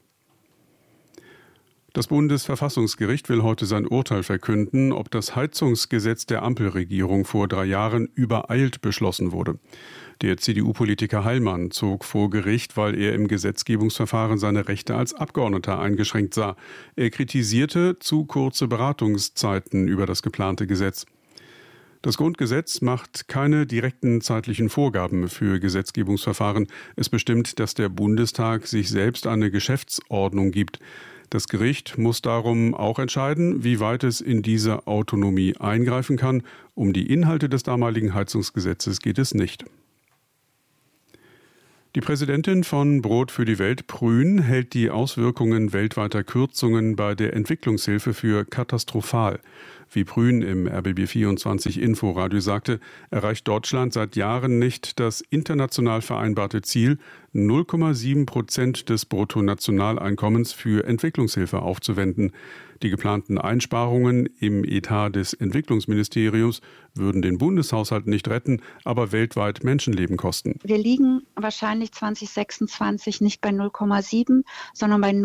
Das Bundesverfassungsgericht will heute sein Urteil verkünden, ob das Heizungsgesetz der Ampelregierung vor 3 Jahren übereilt beschlossen wurde. Der CDU-Politiker Heilmann zog vor Gericht, weil er im Gesetzgebungsverfahren seine Rechte als Abgeordneter eingeschränkt sah. Er kritisierte zu kurze Beratungszeiten über das geplante Gesetz. Das Grundgesetz macht keine direkten zeitlichen Vorgaben für Gesetzgebungsverfahren. Es bestimmt, dass der Bundestag sich selbst eine Geschäftsordnung gibt. Das Gericht muss darum auch entscheiden, wie weit es in diese Autonomie eingreifen kann. Um die Inhalte des damaligen Heizungsgesetzes geht es nicht. Die Präsidentin von Brot für die Welt, Prün, hält die Auswirkungen weltweiter Kürzungen bei der Entwicklungshilfe für katastrophal. Wie Prün im RBB24 Inforadio sagte, erreicht Deutschland seit Jahren nicht das international vereinbarte Ziel, 0,7% des Bruttonationaleinkommens für Entwicklungshilfe aufzuwenden. Die geplanten Einsparungen im Etat des Entwicklungsministeriums würden den Bundeshaushalt nicht retten, aber weltweit Menschenleben kosten. Wir liegen wahrscheinlich 2026 nicht bei 0,7, sondern bei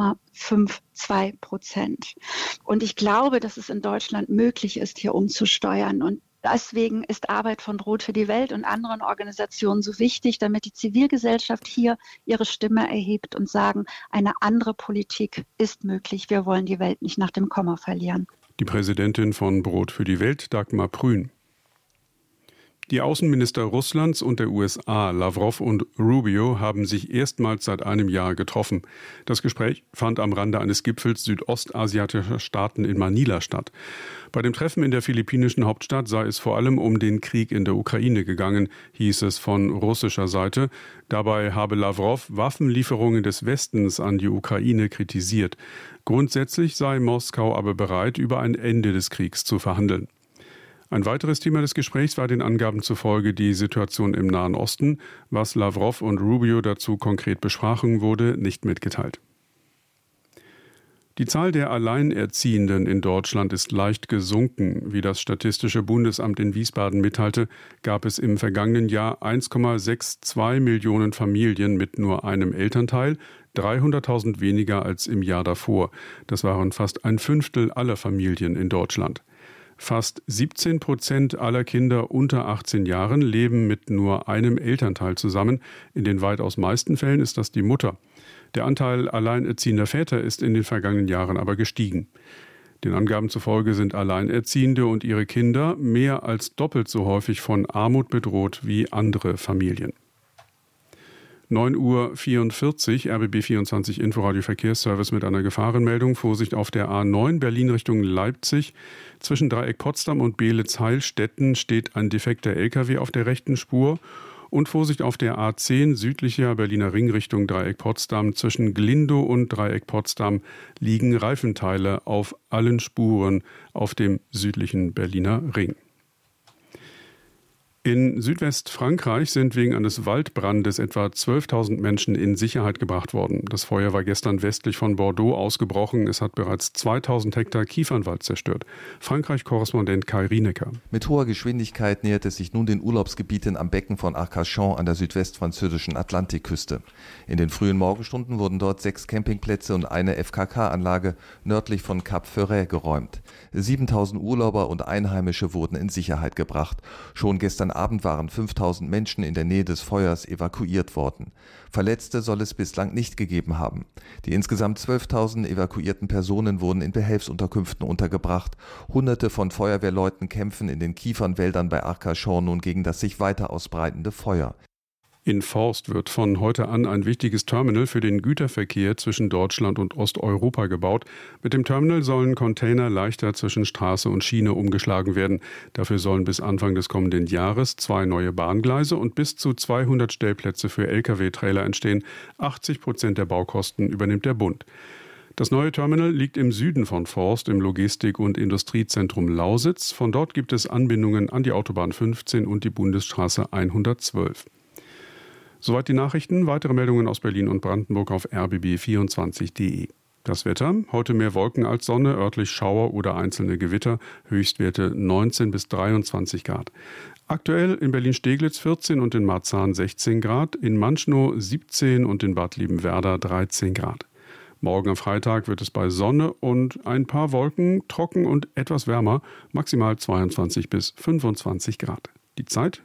0,52%. Und ich glaube, dass es in Deutschland möglich ist, hier umzusteuern. Und deswegen ist Arbeit von Brot für die Welt und anderen Organisationen so wichtig, damit die Zivilgesellschaft hier ihre Stimme erhebt und sagen, eine andere Politik ist möglich. Wir wollen die Welt nicht nach dem Komma verlieren. Die Präsidentin von Brot für die Welt, Dagmar Prün. Die Außenminister Russlands und der USA, Lavrov und Rubio, haben sich erstmals seit einem Jahr getroffen. Das Gespräch fand am Rande eines Gipfels südostasiatischer Staaten in Manila statt. Bei dem Treffen in der philippinischen Hauptstadt sei es vor allem um den Krieg in der Ukraine gegangen, hieß es von russischer Seite. Dabei habe Lavrov Waffenlieferungen des Westens an die Ukraine kritisiert. Grundsätzlich sei Moskau aber bereit, über ein Ende des Kriegs zu verhandeln. Ein weiteres Thema des Gesprächs war den Angaben zufolge die Situation im Nahen Osten. Was Lavrov und Rubio dazu konkret besprachen, wurde nicht mitgeteilt. Die Zahl der Alleinerziehenden in Deutschland ist leicht gesunken. Wie das Statistische Bundesamt in Wiesbaden mitteilte, gab es im vergangenen Jahr 1,62 Millionen Familien mit nur einem Elternteil, 300.000 weniger als im Jahr davor. Das waren fast ein Fünftel aller Familien in Deutschland. Fast 17% aller Kinder unter 18 Jahren leben mit nur einem Elternteil zusammen. In den weitaus meisten Fällen ist das die Mutter. Der Anteil alleinerziehender Väter ist in den vergangenen Jahren aber gestiegen. Den Angaben zufolge sind Alleinerziehende und ihre Kinder mehr als doppelt so häufig von Armut bedroht wie andere Familien. 9:44 Uhr, RBB24 Inforadio Verkehrsservice mit einer Gefahrenmeldung. Vorsicht auf der A9 Berlin Richtung Leipzig. Zwischen Dreieck Potsdam und Beelitz-Heilstätten steht ein defekter LKW auf der rechten Spur. Und Vorsicht auf der A10 südlicher Berliner Ring Richtung Dreieck Potsdam. Zwischen Glindow und Dreieck Potsdam liegen Reifenteile auf allen Spuren auf dem südlichen Berliner Ring. In Südwestfrankreich sind wegen eines Waldbrandes etwa 12.000 Menschen in Sicherheit gebracht worden. Das Feuer war gestern westlich von Bordeaux ausgebrochen. Es hat bereits 2.000 Hektar Kiefernwald zerstört. Frankreich-Korrespondent Kai Rienecker. Mit hoher Geschwindigkeit nähert es sich nun den Urlaubsgebieten am Becken von Arcachon an der südwestfranzösischen Atlantikküste. In den frühen Morgenstunden wurden dort 6 Campingplätze und eine FKK-Anlage nördlich von Cap Ferret geräumt. 7.000 Urlauber und Einheimische wurden in Sicherheit gebracht. Schon gestern Abend waren 5.000 Menschen in der Nähe des Feuers evakuiert worden. Verletzte soll es bislang nicht gegeben haben. Die insgesamt 12.000 evakuierten Personen wurden in Behelfsunterkünften untergebracht. Hunderte von Feuerwehrleuten kämpfen in den Kiefernwäldern bei Arcachon nun gegen das sich weiter ausbreitende Feuer. In Forst wird von heute an ein wichtiges Terminal für den Güterverkehr zwischen Deutschland und Osteuropa gebaut. Mit dem Terminal sollen Container leichter zwischen Straße und Schiene umgeschlagen werden. Dafür sollen bis Anfang des kommenden Jahres 2 neue Bahngleise und bis zu 200 Stellplätze für Lkw-Trailer entstehen. 80% der Baukosten übernimmt der Bund. Das neue Terminal liegt im Süden von Forst im Logistik- und Industriezentrum Lausitz. Von dort gibt es Anbindungen an die Autobahn 15 und die Bundesstraße 112. Soweit die Nachrichten. Weitere Meldungen aus Berlin und Brandenburg auf rbb24.de. Das Wetter. Heute mehr Wolken als Sonne, örtlich Schauer oder einzelne Gewitter. Höchstwerte 19 bis 23 Grad. Aktuell in Berlin-Steglitz 14 und in Marzahn 16 Grad. In Manschnow 17 und in Bad Liebenwerda 13 Grad. Morgen am Freitag wird es bei Sonne und ein paar Wolken trocken und etwas wärmer. Maximal 22 bis 25 Grad. Die Zeit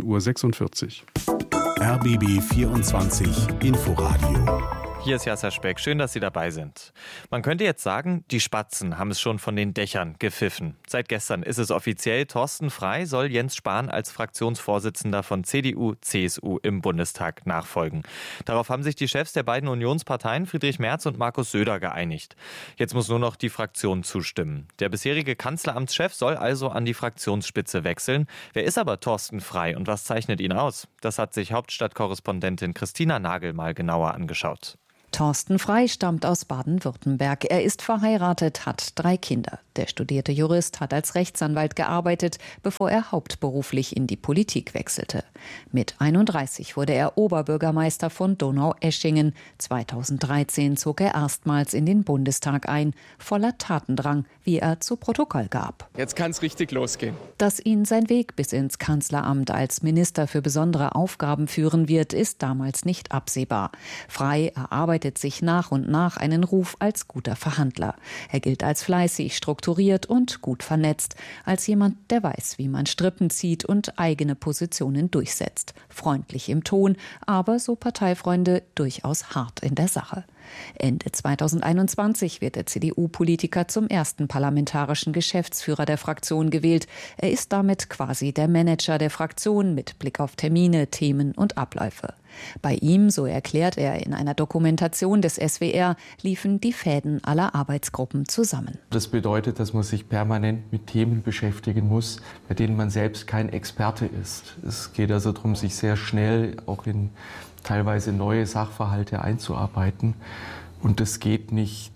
9:46 Uhr. RBB 24 Inforadio. Hier ist Jasser Speck. Schön, dass Sie dabei sind. Man könnte jetzt sagen, die Spatzen haben es schon von den Dächern gepfiffen. Seit gestern ist es offiziell. Thorsten Frey soll Jens Spahn als Fraktionsvorsitzender von CDU, CSU im Bundestag nachfolgen. Darauf haben sich die Chefs der beiden Unionsparteien, Friedrich Merz und Markus Söder, geeinigt. Jetzt muss nur noch die Fraktion zustimmen. Der bisherige Kanzleramtschef soll also an die Fraktionsspitze wechseln. Wer ist aber Thorsten Frey und was zeichnet ihn aus? Das hat sich Hauptstadtkorrespondentin Christina Nagel mal genauer angeschaut. Thorsten Frey stammt aus Baden-Württemberg. Er ist verheiratet, hat 3 Kinder. Der studierte Jurist hat als Rechtsanwalt gearbeitet, bevor er hauptberuflich in die Politik wechselte. Mit 31 wurde er Oberbürgermeister von Donaueschingen. 2013 zog er erstmals in den Bundestag ein, voller Tatendrang, wie er zu Protokoll gab. Jetzt kann es richtig losgehen. Dass ihn sein Weg bis ins Kanzleramt als Minister für besondere Aufgaben führen wird, ist damals nicht absehbar. Frey erarbeitet sich nach und nach einen Ruf als guter Verhandler. Er gilt als fleißig, strukturiert und gut vernetzt, als jemand, der weiß, wie man Strippen zieht und eigene Positionen durchsetzt. Freundlich im Ton, aber, so Parteifreunde, durchaus hart in der Sache. Ende 2021 wird der CDU-Politiker zum ersten parlamentarischen Geschäftsführer der Fraktion gewählt. Er ist damit quasi der Manager der Fraktion mit Blick auf Termine, Themen und Abläufe. Bei ihm, so erklärt er in einer Dokumentation des SWR, liefen die Fäden aller Arbeitsgruppen zusammen. Das bedeutet, dass man sich permanent mit Themen beschäftigen muss, bei denen man selbst kein Experte ist. Es geht also darum, sich sehr schnell auch in teilweise neue Sachverhalte einzuarbeiten. Und das geht nicht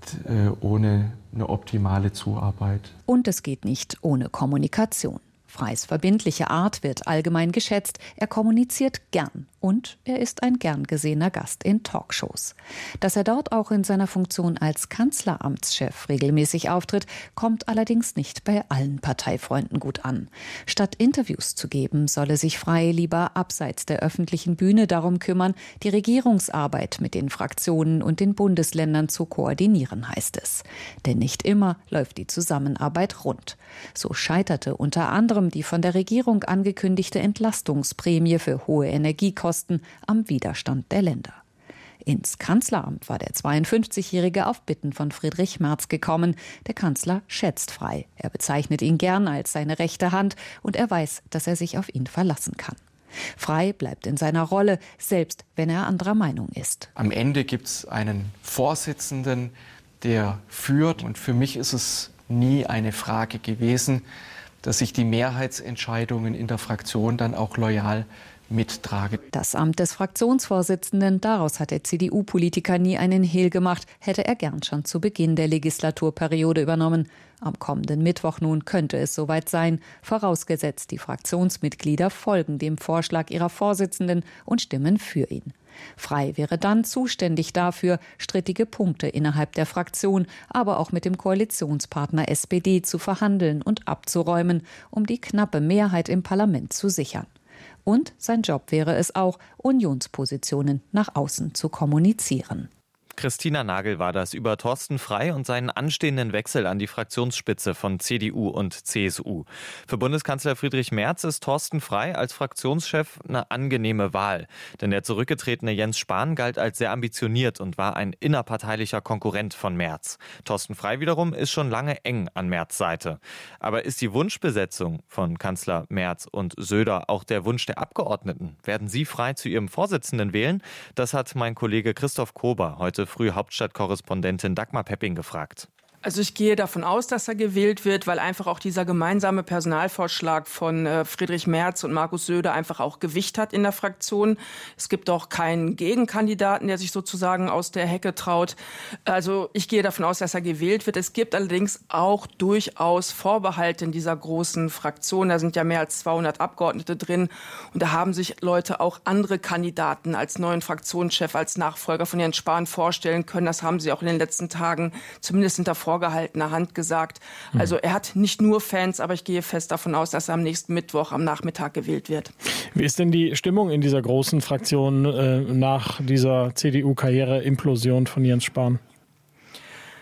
ohne eine optimale Zuarbeit. Und es geht nicht ohne Kommunikation. Freys verbindliche Art wird allgemein geschätzt. Er kommuniziert gern und er ist ein gern gesehener Gast in Talkshows. Dass er dort auch in seiner Funktion als Kanzleramtschef regelmäßig auftritt, kommt allerdings nicht bei allen Parteifreunden gut an. Statt Interviews zu geben, solle sich Frey lieber abseits der öffentlichen Bühne darum kümmern, die Regierungsarbeit mit den Fraktionen und den Bundesländern zu koordinieren, heißt es. Denn nicht immer läuft die Zusammenarbeit rund. So scheiterte unter anderem die von der Regierung angekündigte Entlastungsprämie für hohe Energiekosten am Widerstand der Länder. Ins Kanzleramt war der 52-Jährige auf Bitten von Friedrich Merz gekommen. Der Kanzler schätzt Frey. Er bezeichnet ihn gern als seine rechte Hand und er weiß, dass er sich auf ihn verlassen kann. Frey bleibt in seiner Rolle, selbst wenn er anderer Meinung ist. Am Ende gibt es einen Vorsitzenden, der führt. Und für mich ist es nie eine Frage gewesen, dass ich die Mehrheitsentscheidungen in der Fraktion dann auch loyal mittrage. Das Amt des Fraktionsvorsitzenden, daraus hat der CDU-Politiker nie einen Hehl gemacht, hätte er gern schon zu Beginn der Legislaturperiode übernommen. Am kommenden Mittwoch nun könnte es soweit sein, vorausgesetzt die Fraktionsmitglieder folgen dem Vorschlag ihrer Vorsitzenden und stimmen für ihn. Frey wäre dann zuständig dafür, strittige Punkte innerhalb der Fraktion, aber auch mit dem Koalitionspartner SPD zu verhandeln und abzuräumen, um die knappe Mehrheit im Parlament zu sichern. Und sein Job wäre es auch, Unionspositionen nach außen zu kommunizieren. Christina Nagel war das über Thorsten Frey und seinen anstehenden Wechsel an die Fraktionsspitze von CDU und CSU. Für Bundeskanzler Friedrich Merz ist Thorsten Frey als Fraktionschef eine angenehme Wahl. Denn der zurückgetretene Jens Spahn galt als sehr ambitioniert und war ein innerparteilicher Konkurrent von Merz. Thorsten Frey wiederum ist schon lange eng an Merz' Seite. Aber ist die Wunschbesetzung von Kanzler Merz und Söder auch der Wunsch der Abgeordneten? Werden sie Frey zu ihrem Vorsitzenden wählen? Das hat mein Kollege Christoph Kober heute früh Hauptstadtkorrespondentin Dagmar Pepping gefragt. Also ich gehe davon aus, dass er gewählt wird, weil einfach auch dieser gemeinsame Personalvorschlag von Friedrich Merz und Markus Söder einfach auch Gewicht hat in der Fraktion. Es gibt auch keinen Gegenkandidaten, der sich sozusagen aus der Hecke traut. Also ich gehe davon aus, dass er gewählt wird. Es gibt allerdings auch durchaus Vorbehalte in dieser großen Fraktion. Da sind ja mehr als 200 Abgeordnete drin. Und da haben sich Leute auch andere Kandidaten als neuen Fraktionschef, als Nachfolger von Jens Spahn vorstellen können. Das haben sie auch in den letzten Tagen zumindest hinter vorgehaltener Hand gesagt. Also er hat nicht nur Fans, aber ich gehe fest davon aus, dass er am nächsten Mittwoch am Nachmittag gewählt wird. Wie ist denn die Stimmung in dieser großen Fraktion nach dieser CDU-Karriere-Implosion von Jens Spahn?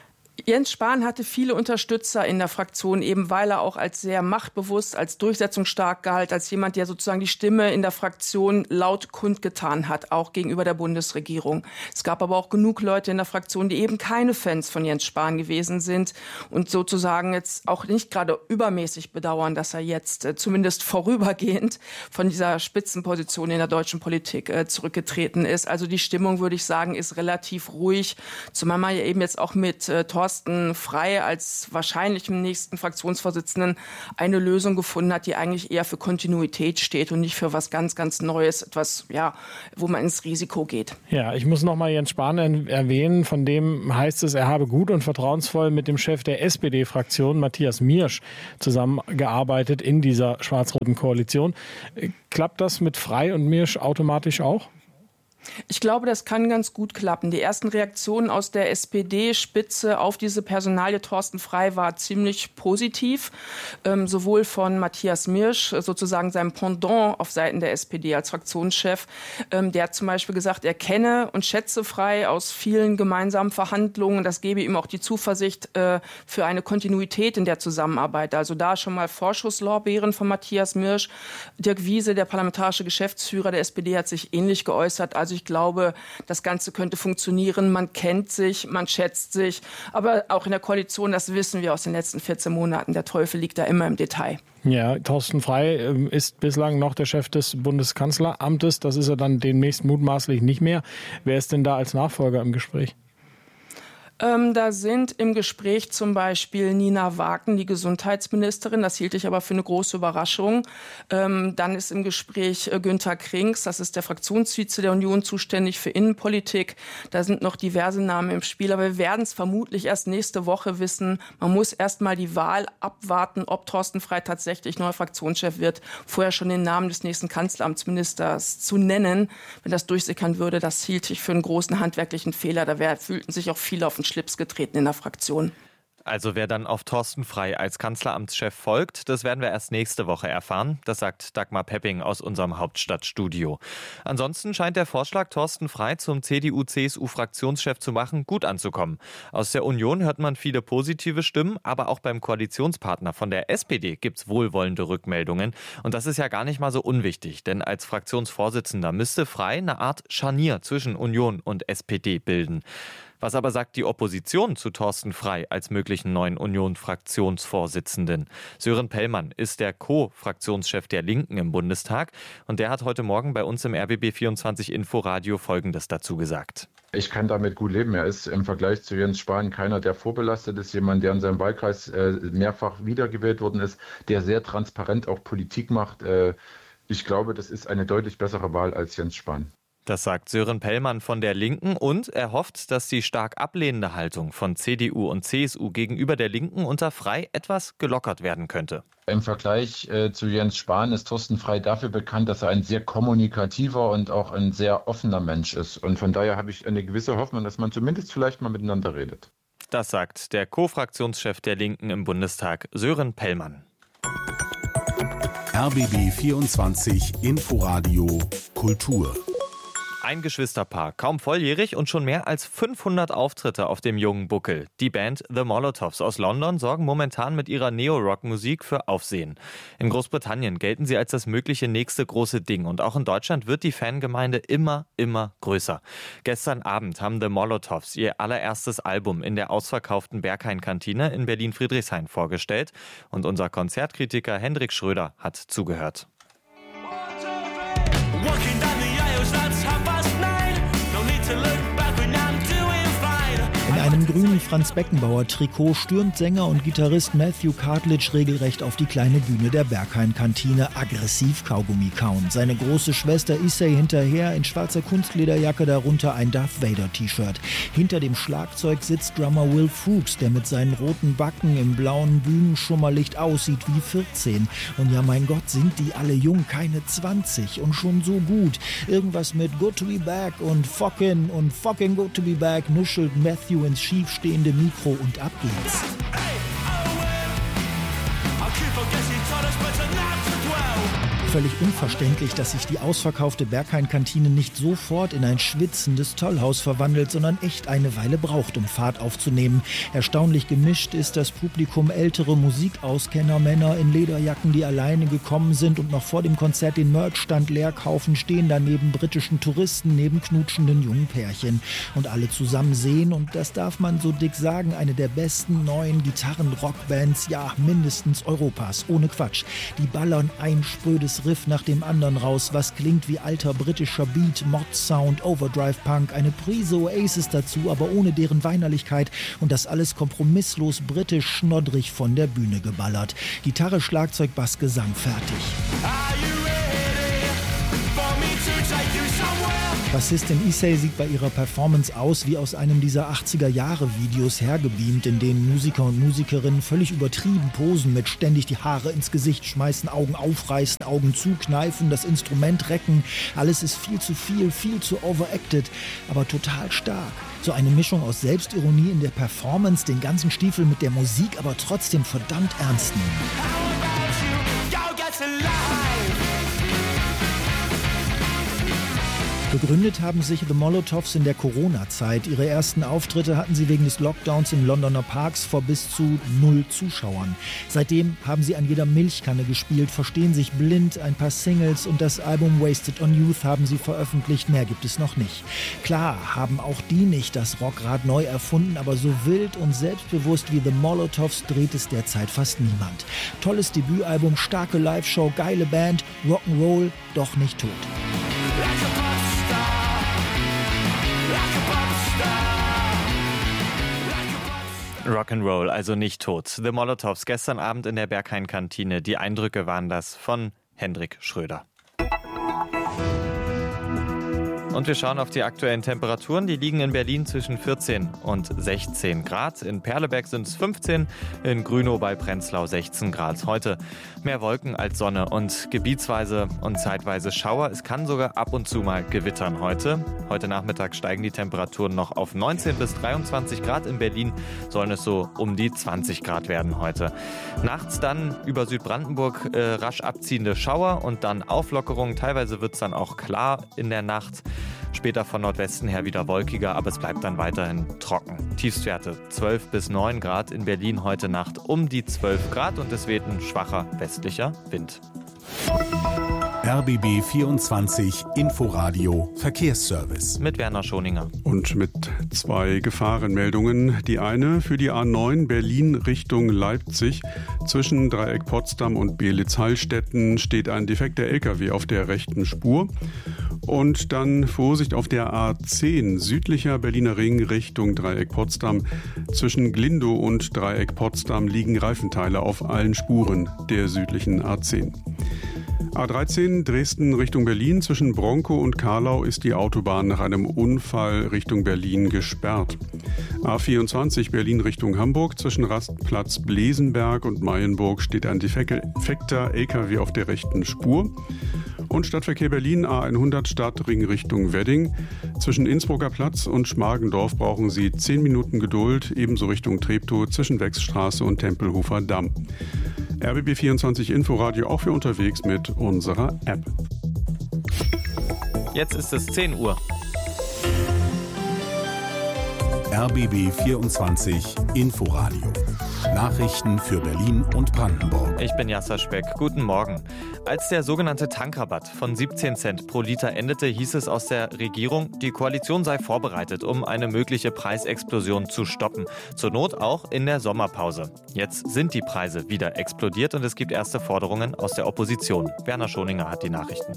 Jens Spahn hatte viele Unterstützer in der Fraktion, eben weil er auch als sehr machtbewusst, als durchsetzungsstark galt, als jemand, der sozusagen die Stimme in der Fraktion laut kundgetan hat, auch gegenüber der Bundesregierung. Es gab aber auch genug Leute in der Fraktion, die eben keine Fans von Jens Spahn gewesen sind und sozusagen jetzt auch nicht gerade übermäßig bedauern, dass er jetzt zumindest vorübergehend von dieser Spitzenposition in der deutschen Politik zurückgetreten ist. Also die Stimmung, würde ich sagen, ist relativ ruhig, zumal man ja eben jetzt auch mit Thorsten Frey als wahrscheinlich im nächsten Fraktionsvorsitzenden eine Lösung gefunden hat, die eigentlich eher für Kontinuität steht und nicht für was ganz, ganz Neues, etwas, ja, wo man ins Risiko geht. Ja, ich muss noch mal Jens Spahn erwähnen, von dem heißt es, er habe gut und vertrauensvoll mit dem Chef der SPD-Fraktion, Matthias Miersch, zusammengearbeitet in dieser schwarz-roten Koalition. Klappt das mit Frey und Miersch automatisch auch? Ich glaube, das kann ganz gut klappen. Die ersten Reaktionen aus der SPD-Spitze auf diese Personalie Thorsten Frey war ziemlich positiv. Sowohl von Matthias Miersch, sozusagen seinem Pendant auf Seiten der SPD als Fraktionschef. Der hat zum Beispiel gesagt, er kenne und schätze Frey aus vielen gemeinsamen Verhandlungen. Das gebe ihm auch die Zuversicht für eine Kontinuität in der Zusammenarbeit. Also da schon mal Vorschusslorbeeren von Matthias Miersch. Dirk Wiese, der parlamentarische Geschäftsführer der SPD, hat sich ähnlich geäußert. Also ich glaube, das Ganze könnte funktionieren. Man kennt sich, man schätzt sich. Aber auch in der Koalition, das wissen wir aus den letzten 14 Monaten, der Teufel liegt da immer im Detail. Ja, Thorsten Frey ist bislang noch der Chef des Bundeskanzleramtes. Das ist er dann demnächst mutmaßlich nicht mehr. Wer ist denn da als Nachfolger im Gespräch? Da sind im Gespräch zum Beispiel Nina Wagen, die Gesundheitsministerin. Das hielt ich aber für eine große Überraschung. Dann ist im Gespräch Günther Krings, das ist der Fraktionsvize der Union, zuständig für Innenpolitik. Da sind noch diverse Namen im Spiel, aber wir werden es vermutlich erst nächste Woche wissen. Man muss erst mal die Wahl abwarten, ob Thorsten Frey tatsächlich neuer Fraktionschef wird. Vorher schon den Namen des nächsten Kanzleramtsministers zu nennen, wenn das durchsickern würde, das hielt ich für einen großen handwerklichen Fehler. Da fühlten sich auch viele auf den Schlips getreten in der Fraktion. Also wer dann auf Thorsten Frey als Kanzleramtschef folgt, das werden wir erst nächste Woche erfahren. Das sagt Dagmar Pepping aus unserem Hauptstadtstudio. Ansonsten scheint der Vorschlag, Thorsten Frey zum CDU-CSU-Fraktionschef zu machen, gut anzukommen. Aus der Union hört man viele positive Stimmen, aber auch beim Koalitionspartner von der SPD gibt es wohlwollende Rückmeldungen. Und das ist ja gar nicht mal so unwichtig, denn als Fraktionsvorsitzender müsste Frey eine Art Scharnier zwischen Union und SPD bilden. Was aber sagt die Opposition zu Thorsten Frey als möglichen neuen Union-Fraktionsvorsitzenden? Sören Pellmann ist der Co-Fraktionschef der Linken im Bundestag und der hat heute Morgen bei uns im RBB24 Inforadio Folgendes dazu gesagt. Ich kann damit gut leben. Er ist im Vergleich zu Jens Spahn keiner, der vorbelastet ist, jemand, der in seinem Wahlkreis mehrfach wiedergewählt worden ist, der sehr transparent auch Politik macht. Ich glaube, das ist eine deutlich bessere Wahl als Jens Spahn. Das sagt Sören Pellmann von der Linken und er hofft, dass die stark ablehnende Haltung von CDU und CSU gegenüber der Linken unter Frey etwas gelockert werden könnte. Im Vergleich zu Jens Spahn ist Thorsten Frey dafür bekannt, dass er ein sehr kommunikativer und auch ein sehr offener Mensch ist. Und von daher habe ich eine gewisse Hoffnung, dass man zumindest vielleicht mal miteinander redet. Das sagt der Co-Fraktionschef der Linken im Bundestag, Sören Pellmann. RBB 24 Inforadio Kultur. Ein Geschwisterpaar, kaum volljährig und schon mehr als 500 Auftritte auf dem jungen Buckel. Die Band The Molotovs aus London sorgen momentan mit ihrer Neo-Rock-Musik für Aufsehen. In Großbritannien gelten sie als das mögliche nächste große Ding und auch in Deutschland wird die Fangemeinde immer größer. Gestern Abend haben The Molotovs ihr allererstes Album in der ausverkauften Berghain-Kantine in Berlin-Friedrichshain vorgestellt und unser Konzertkritiker Hendrik Schröder hat zugehört. In einem grünen Franz-Beckenbauer-Trikot stürmt Sänger und Gitarrist Matthew Cartledge regelrecht auf die kleine Bühne der Berghain-Kantine, aggressiv Kaugummi kauen. Seine große Schwester Issei hinterher in schwarzer Kunstlederjacke, darunter ein Darth Vader-T-Shirt. Hinter dem Schlagzeug sitzt Drummer Will Fuchs, der mit seinen roten Backen im blauen Bühnenschummerlicht aussieht wie 14. Und ja, mein Gott, sind die alle jung, keine 20 und schon so gut. Irgendwas mit Good to be back und fucking good to be back nuschelt Matthew ins schiefstehende Mikro und ab geht's. Völlig unverständlich, dass sich die ausverkaufte Berghain-Kantine nicht sofort in ein schwitzendes Tollhaus verwandelt, sondern echt eine Weile braucht, um Fahrt aufzunehmen. Erstaunlich gemischt ist das Publikum, ältere Musikauskenner, Männer in Lederjacken, die alleine gekommen sind und noch vor dem Konzert den Merchstand leer kaufen, stehen daneben britischen Touristen, neben knutschenden jungen Pärchen. Und alle zusammen sehen, und das darf man so dick sagen, eine der besten neuen Gitarren-Rockbands, ja, mindestens Europas, ohne Quatsch. Die ballern ein sprödes Riff nach dem anderen raus, was klingt wie alter britischer Beat, Mod-Sound, Overdrive-Punk, eine Prise Oasis dazu, aber ohne deren Weinerlichkeit, und das alles kompromisslos britisch schnoddrig von der Bühne geballert. Gitarre, Schlagzeug, Bass, Gesang, fertig. Bassistin Issei sieht bei ihrer Performance aus wie aus einem dieser 80er-Jahre-Videos hergebeamt, in denen Musiker und Musikerinnen völlig übertrieben posen, mit ständig die Haare ins Gesicht schmeißen, Augen aufreißen, Augen zukneifen, das Instrument recken. Alles ist viel zu overacted, aber total stark. So eine Mischung aus Selbstironie in der Performance, den ganzen Stiefel mit der Musik, aber trotzdem verdammt ernst nehmen. Begründet haben sich The Molotovs in der Corona-Zeit. Ihre ersten Auftritte hatten sie wegen des Lockdowns in Londoner Parks vor bis zu 0 Zuschauern. Seitdem haben sie an jeder Milchkanne gespielt, verstehen sich blind, ein paar Singles und das Album Wasted on Youth haben sie veröffentlicht. Mehr gibt es noch nicht. Klar haben auch die nicht das Rockrad neu erfunden, aber so wild und selbstbewusst wie The Molotovs dreht es derzeit fast niemand. Tolles Debütalbum, starke Live-Show, geile Band, Rock'n'Roll, doch nicht tot. Rock'n'Roll, also nicht tot. The Molotovs gestern Abend in der Berghain-Kantine. Die Eindrücke waren das von Hendrik Schröder. Und wir schauen auf die aktuellen Temperaturen. Die liegen in Berlin zwischen 14 und 16 Grad. In Perleberg sind es 15, in Grünow bei Prenzlau 16 Grad. Heute mehr Wolken als Sonne und gebietsweise und zeitweise Schauer. Es kann sogar ab und zu mal gewittern heute. Heute Nachmittag steigen die Temperaturen noch auf 19 bis 23 Grad. In Berlin sollen es so um die 20 Grad werden heute. Nachts dann über Südbrandenburg rasch abziehende Schauer und dann Auflockerungen. Teilweise wird es dann auch klar in der Nacht. Später von Nordwesten her wieder wolkiger, aber es bleibt dann weiterhin trocken. Tiefstwerte 12 bis 9 Grad in Berlin heute Nacht um die 12 Grad und es weht ein schwacher westlicher Wind. RBB 24 Inforadio Verkehrsservice. Mit Werner Schoninger. Und mit 2 Gefahrenmeldungen. Die eine für die A9 Berlin Richtung Leipzig. Zwischen Dreieck Potsdam und Beelitz-Heilstätten steht ein defekter LKW auf der rechten Spur. Und dann Vorsicht auf der A10 südlicher Berliner Ring Richtung Dreieck Potsdam. Zwischen Glindow und Dreieck Potsdam liegen Reifenteile auf allen Spuren der südlichen A10. A13 Dresden Richtung Berlin. Zwischen Bronkow und Karlau ist die Autobahn nach einem Unfall Richtung Berlin gesperrt. A24 Berlin Richtung Hamburg. Zwischen Rastplatz Blesenberg und Mayenburg steht ein defekter LKW auf der rechten Spur. Und Stadtverkehr Berlin A100 Stadtring Richtung Wedding. Zwischen Innsbrucker Platz und Schmargendorf brauchen Sie 10 Minuten Geduld, ebenso Richtung Treptow zwischen Wechsstraße und Tempelhofer Damm. RBB 24 Inforadio auch für unterwegs mit unserer App. Jetzt ist es 10 Uhr. RBB 24 Inforadio. Nachrichten für Berlin und Brandenburg. Ich bin Jasser Speck. Guten Morgen. Als der sogenannte Tankrabatt von 17 Cent pro Liter endete, hieß es aus der Regierung, die Koalition sei vorbereitet, um eine mögliche Preisexplosion zu stoppen. Zur Not auch in der Sommerpause. Jetzt sind die Preise wieder explodiert und es gibt erste Forderungen aus der Opposition. Werner Schoninger hat die Nachrichten.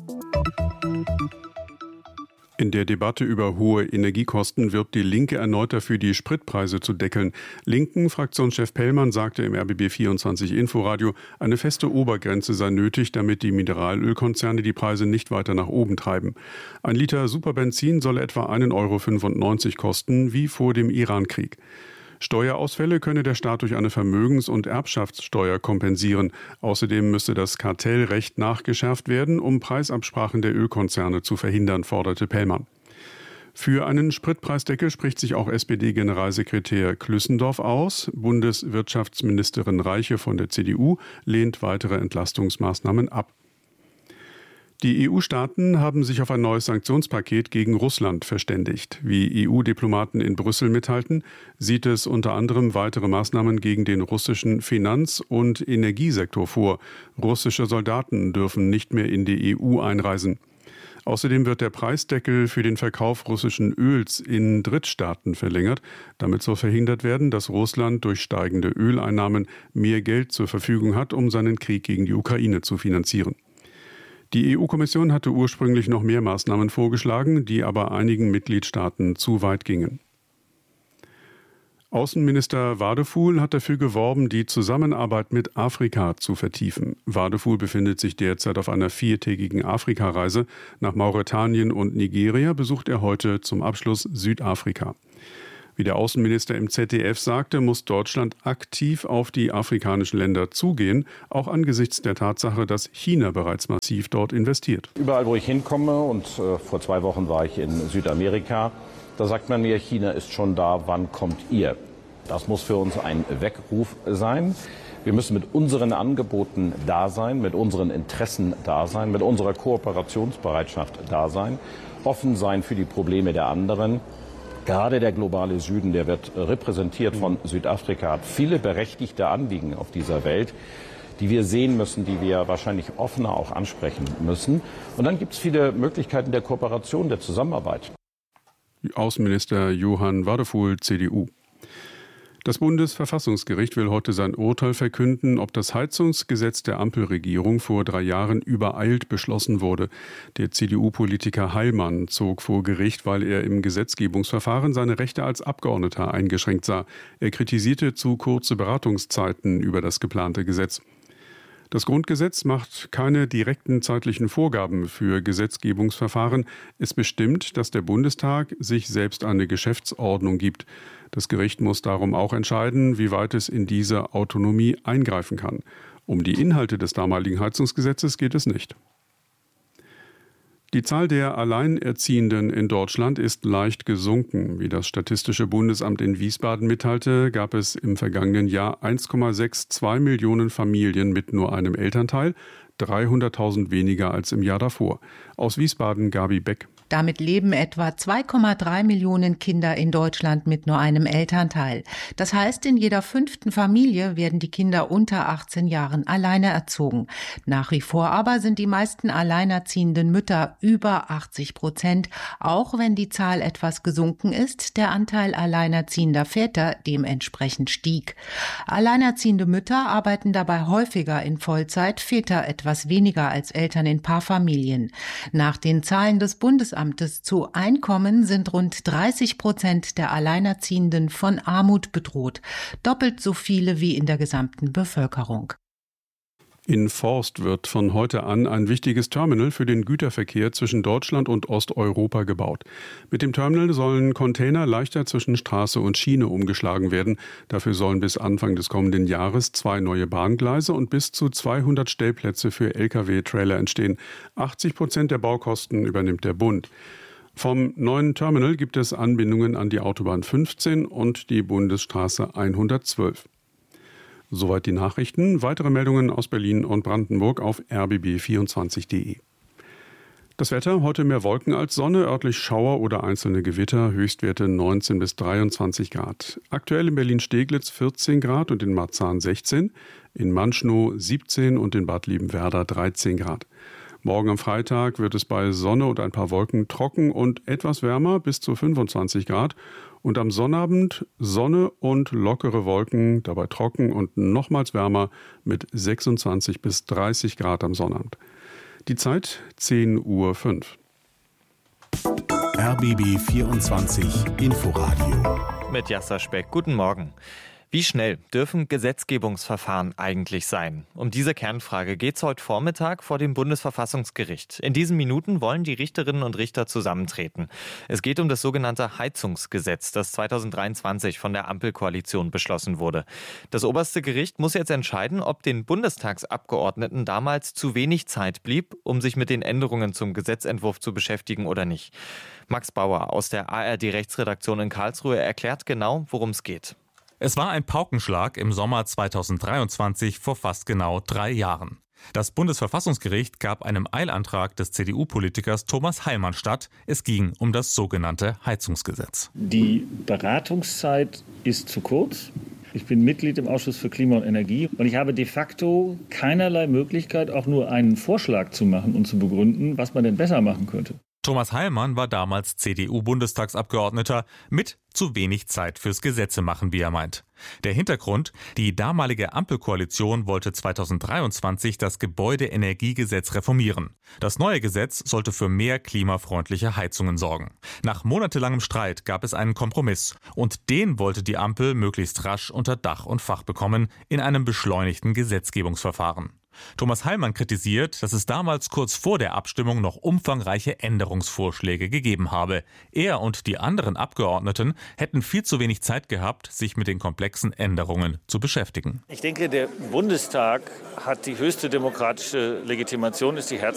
In der Debatte über hohe Energiekosten wirbt die Linke erneut dafür, die Spritpreise zu deckeln. Linken-Fraktionschef Pellmann sagte im RBB 24 Inforadio, eine feste Obergrenze sei nötig, damit die Mineralölkonzerne die Preise nicht weiter nach oben treiben. Ein Liter Superbenzin solle etwa 1,95 € kosten, wie vor dem Irankrieg. Steuerausfälle könne der Staat durch eine Vermögens- und Erbschaftssteuer kompensieren. Außerdem müsste das Kartellrecht nachgeschärft werden, um Preisabsprachen der Ölkonzerne zu verhindern, forderte Pellmann. Für einen Spritpreisdeckel spricht sich auch SPD-Generalsekretär Klüssendorf aus. Bundeswirtschaftsministerin Reiche von der CDU lehnt weitere Entlastungsmaßnahmen ab. Die EU-Staaten haben sich auf ein neues Sanktionspaket gegen Russland verständigt. Wie EU-Diplomaten in Brüssel mitteilten, sieht es unter anderem weitere Maßnahmen gegen den russischen Finanz- und Energiesektor vor. Russische Soldaten dürfen nicht mehr in die EU einreisen. Außerdem wird der Preisdeckel für den Verkauf russischen Öls in Drittstaaten verlängert. Damit soll verhindert werden, dass Russland durch steigende Öleinnahmen mehr Geld zur Verfügung hat, um seinen Krieg gegen die Ukraine zu finanzieren. Die EU-Kommission hatte ursprünglich noch mehr Maßnahmen vorgeschlagen, die aber einigen Mitgliedstaaten zu weit gingen. Außenminister Wadefuhl hat dafür geworben, die Zusammenarbeit mit Afrika zu vertiefen. Wadefuhl befindet sich derzeit auf einer 4-tägigen Afrikareise. Nach Mauretanien und Nigeria besucht er heute zum Abschluss Südafrika. Wie der Außenminister im ZDF sagte, muss Deutschland aktiv auf die afrikanischen Länder zugehen, auch angesichts der Tatsache, dass China bereits massiv dort investiert. Überall, wo ich hinkomme, und vor 2 Wochen war ich in Südamerika, da sagt man mir, China ist schon da, wann kommt ihr? Das muss für uns ein Weckruf sein. Wir müssen mit unseren Angeboten da sein, mit unseren Interessen da sein, mit unserer Kooperationsbereitschaft da sein, offen sein für die Probleme der anderen. Gerade der globale Süden, der wird repräsentiert von Südafrika, hat viele berechtigte Anliegen auf dieser Welt, die wir sehen müssen, die wir wahrscheinlich offener auch ansprechen müssen. Und dann gibt es viele Möglichkeiten der Kooperation, der Zusammenarbeit. Außenminister Johann Wadefuhl, CDU. Das Bundesverfassungsgericht will heute sein Urteil verkünden, ob das Heizungsgesetz der Ampelregierung vor 3 Jahren übereilt beschlossen wurde. Der CDU-Politiker Heilmann zog vor Gericht, weil er im Gesetzgebungsverfahren seine Rechte als Abgeordneter eingeschränkt sah. Er kritisierte zu kurze Beratungszeiten über das geplante Gesetz. Das Grundgesetz macht keine direkten zeitlichen Vorgaben für Gesetzgebungsverfahren. Es bestimmt, dass der Bundestag sich selbst eine Geschäftsordnung gibt. Das Gericht muss darum auch entscheiden, wie weit es in diese Autonomie eingreifen kann. Um die Inhalte des damaligen Heizungsgesetzes geht es nicht. Die Zahl der Alleinerziehenden in Deutschland ist leicht gesunken. Wie das Statistische Bundesamt in Wiesbaden mitteilte, gab es im vergangenen Jahr 1,62 Millionen Familien mit nur einem Elternteil, 300.000 weniger als im Jahr davor. Aus Wiesbaden Gabi Beck. Damit leben etwa 2,3 Millionen Kinder in Deutschland mit nur einem Elternteil. Das heißt, in jeder 5. Familie werden die Kinder unter 18 Jahren alleine erzogen. Nach wie vor aber sind die meisten alleinerziehenden Mütter über 80%, auch wenn die Zahl etwas gesunken ist, der Anteil alleinerziehender Väter dementsprechend stieg. Alleinerziehende Mütter arbeiten dabei häufiger in Vollzeit, Väter etwas weniger als Eltern in Paarfamilien. Nach den Zahlen des Bundesamtes zu Einkommen sind rund 30% der Alleinerziehenden von Armut bedroht, doppelt so viele wie in der gesamten Bevölkerung. In Forst wird von heute an ein wichtiges Terminal für den Güterverkehr zwischen Deutschland und Osteuropa gebaut. Mit dem Terminal sollen Container leichter zwischen Straße und Schiene umgeschlagen werden. Dafür sollen bis Anfang des kommenden Jahres 2 neue Bahngleise und bis zu 200 Stellplätze für Lkw-Trailer entstehen. 80% der Baukosten übernimmt der Bund. Vom neuen Terminal gibt es Anbindungen an die Autobahn 15 und die Bundesstraße 112. Soweit die Nachrichten. Weitere Meldungen aus Berlin und Brandenburg auf rbb24.de. Das Wetter, heute mehr Wolken als Sonne, örtlich Schauer oder einzelne Gewitter, Höchstwerte 19 bis 23 Grad. Aktuell in Berlin-Steglitz 14 Grad und in Marzahn 16, in Manschnow 17 und in Bad Liebenwerda 13 Grad. Morgen am Freitag wird es bei Sonne und ein paar Wolken trocken und etwas wärmer bis zu 25 Grad. Und am Sonnabend Sonne und lockere Wolken, dabei trocken und nochmals wärmer mit 26 bis 30 Grad am Sonnabend. Die Zeit 10:05 Uhr. RBB 24 Inforadio. Mit Jasser Speck. Guten Morgen. Wie schnell dürfen Gesetzgebungsverfahren eigentlich sein? Um diese Kernfrage geht es heute Vormittag vor dem Bundesverfassungsgericht. In diesen Minuten wollen die Richterinnen und Richter zusammentreten. Es geht um das sogenannte Heizungsgesetz, das 2023 von der Ampelkoalition beschlossen wurde. Das oberste Gericht muss jetzt entscheiden, ob den Bundestagsabgeordneten damals zu wenig Zeit blieb, um sich mit den Änderungen zum Gesetzentwurf zu beschäftigen oder nicht. Max Bauer aus der ARD-Rechtsredaktion in Karlsruhe erklärt genau, worum es geht. Es war ein Paukenschlag im Sommer 2023 vor fast genau 3 Jahren. Das Bundesverfassungsgericht gab einem Eilantrag des CDU-Politikers Thomas Heilmann statt. Es ging um das sogenannte Heizungsgesetz. Die Beratungszeit ist zu kurz. Ich bin Mitglied im Ausschuss für Klima und Energie und ich habe de facto keinerlei Möglichkeit, auch nur einen Vorschlag zu machen und zu begründen, was man denn besser machen könnte. Thomas Heilmann war damals CDU-Bundestagsabgeordneter mit zu wenig Zeit fürs Gesetzemachen, wie er meint. Der Hintergrund: Die damalige Ampelkoalition wollte 2023 das Gebäudeenergiegesetz reformieren. Das neue Gesetz sollte für mehr klimafreundliche Heizungen sorgen. Nach monatelangem Streit gab es einen Kompromiss und den wollte die Ampel möglichst rasch unter Dach und Fach bekommen in einem beschleunigten Gesetzgebungsverfahren. Thomas Heilmann kritisiert, dass es damals kurz vor der Abstimmung noch umfangreiche Änderungsvorschläge gegeben habe. Er und die anderen Abgeordneten hätten viel zu wenig Zeit gehabt, sich mit den komplexen Änderungen zu beschäftigen. Ich denke, der Bundestag hat die höchste demokratische Legitimation, ist die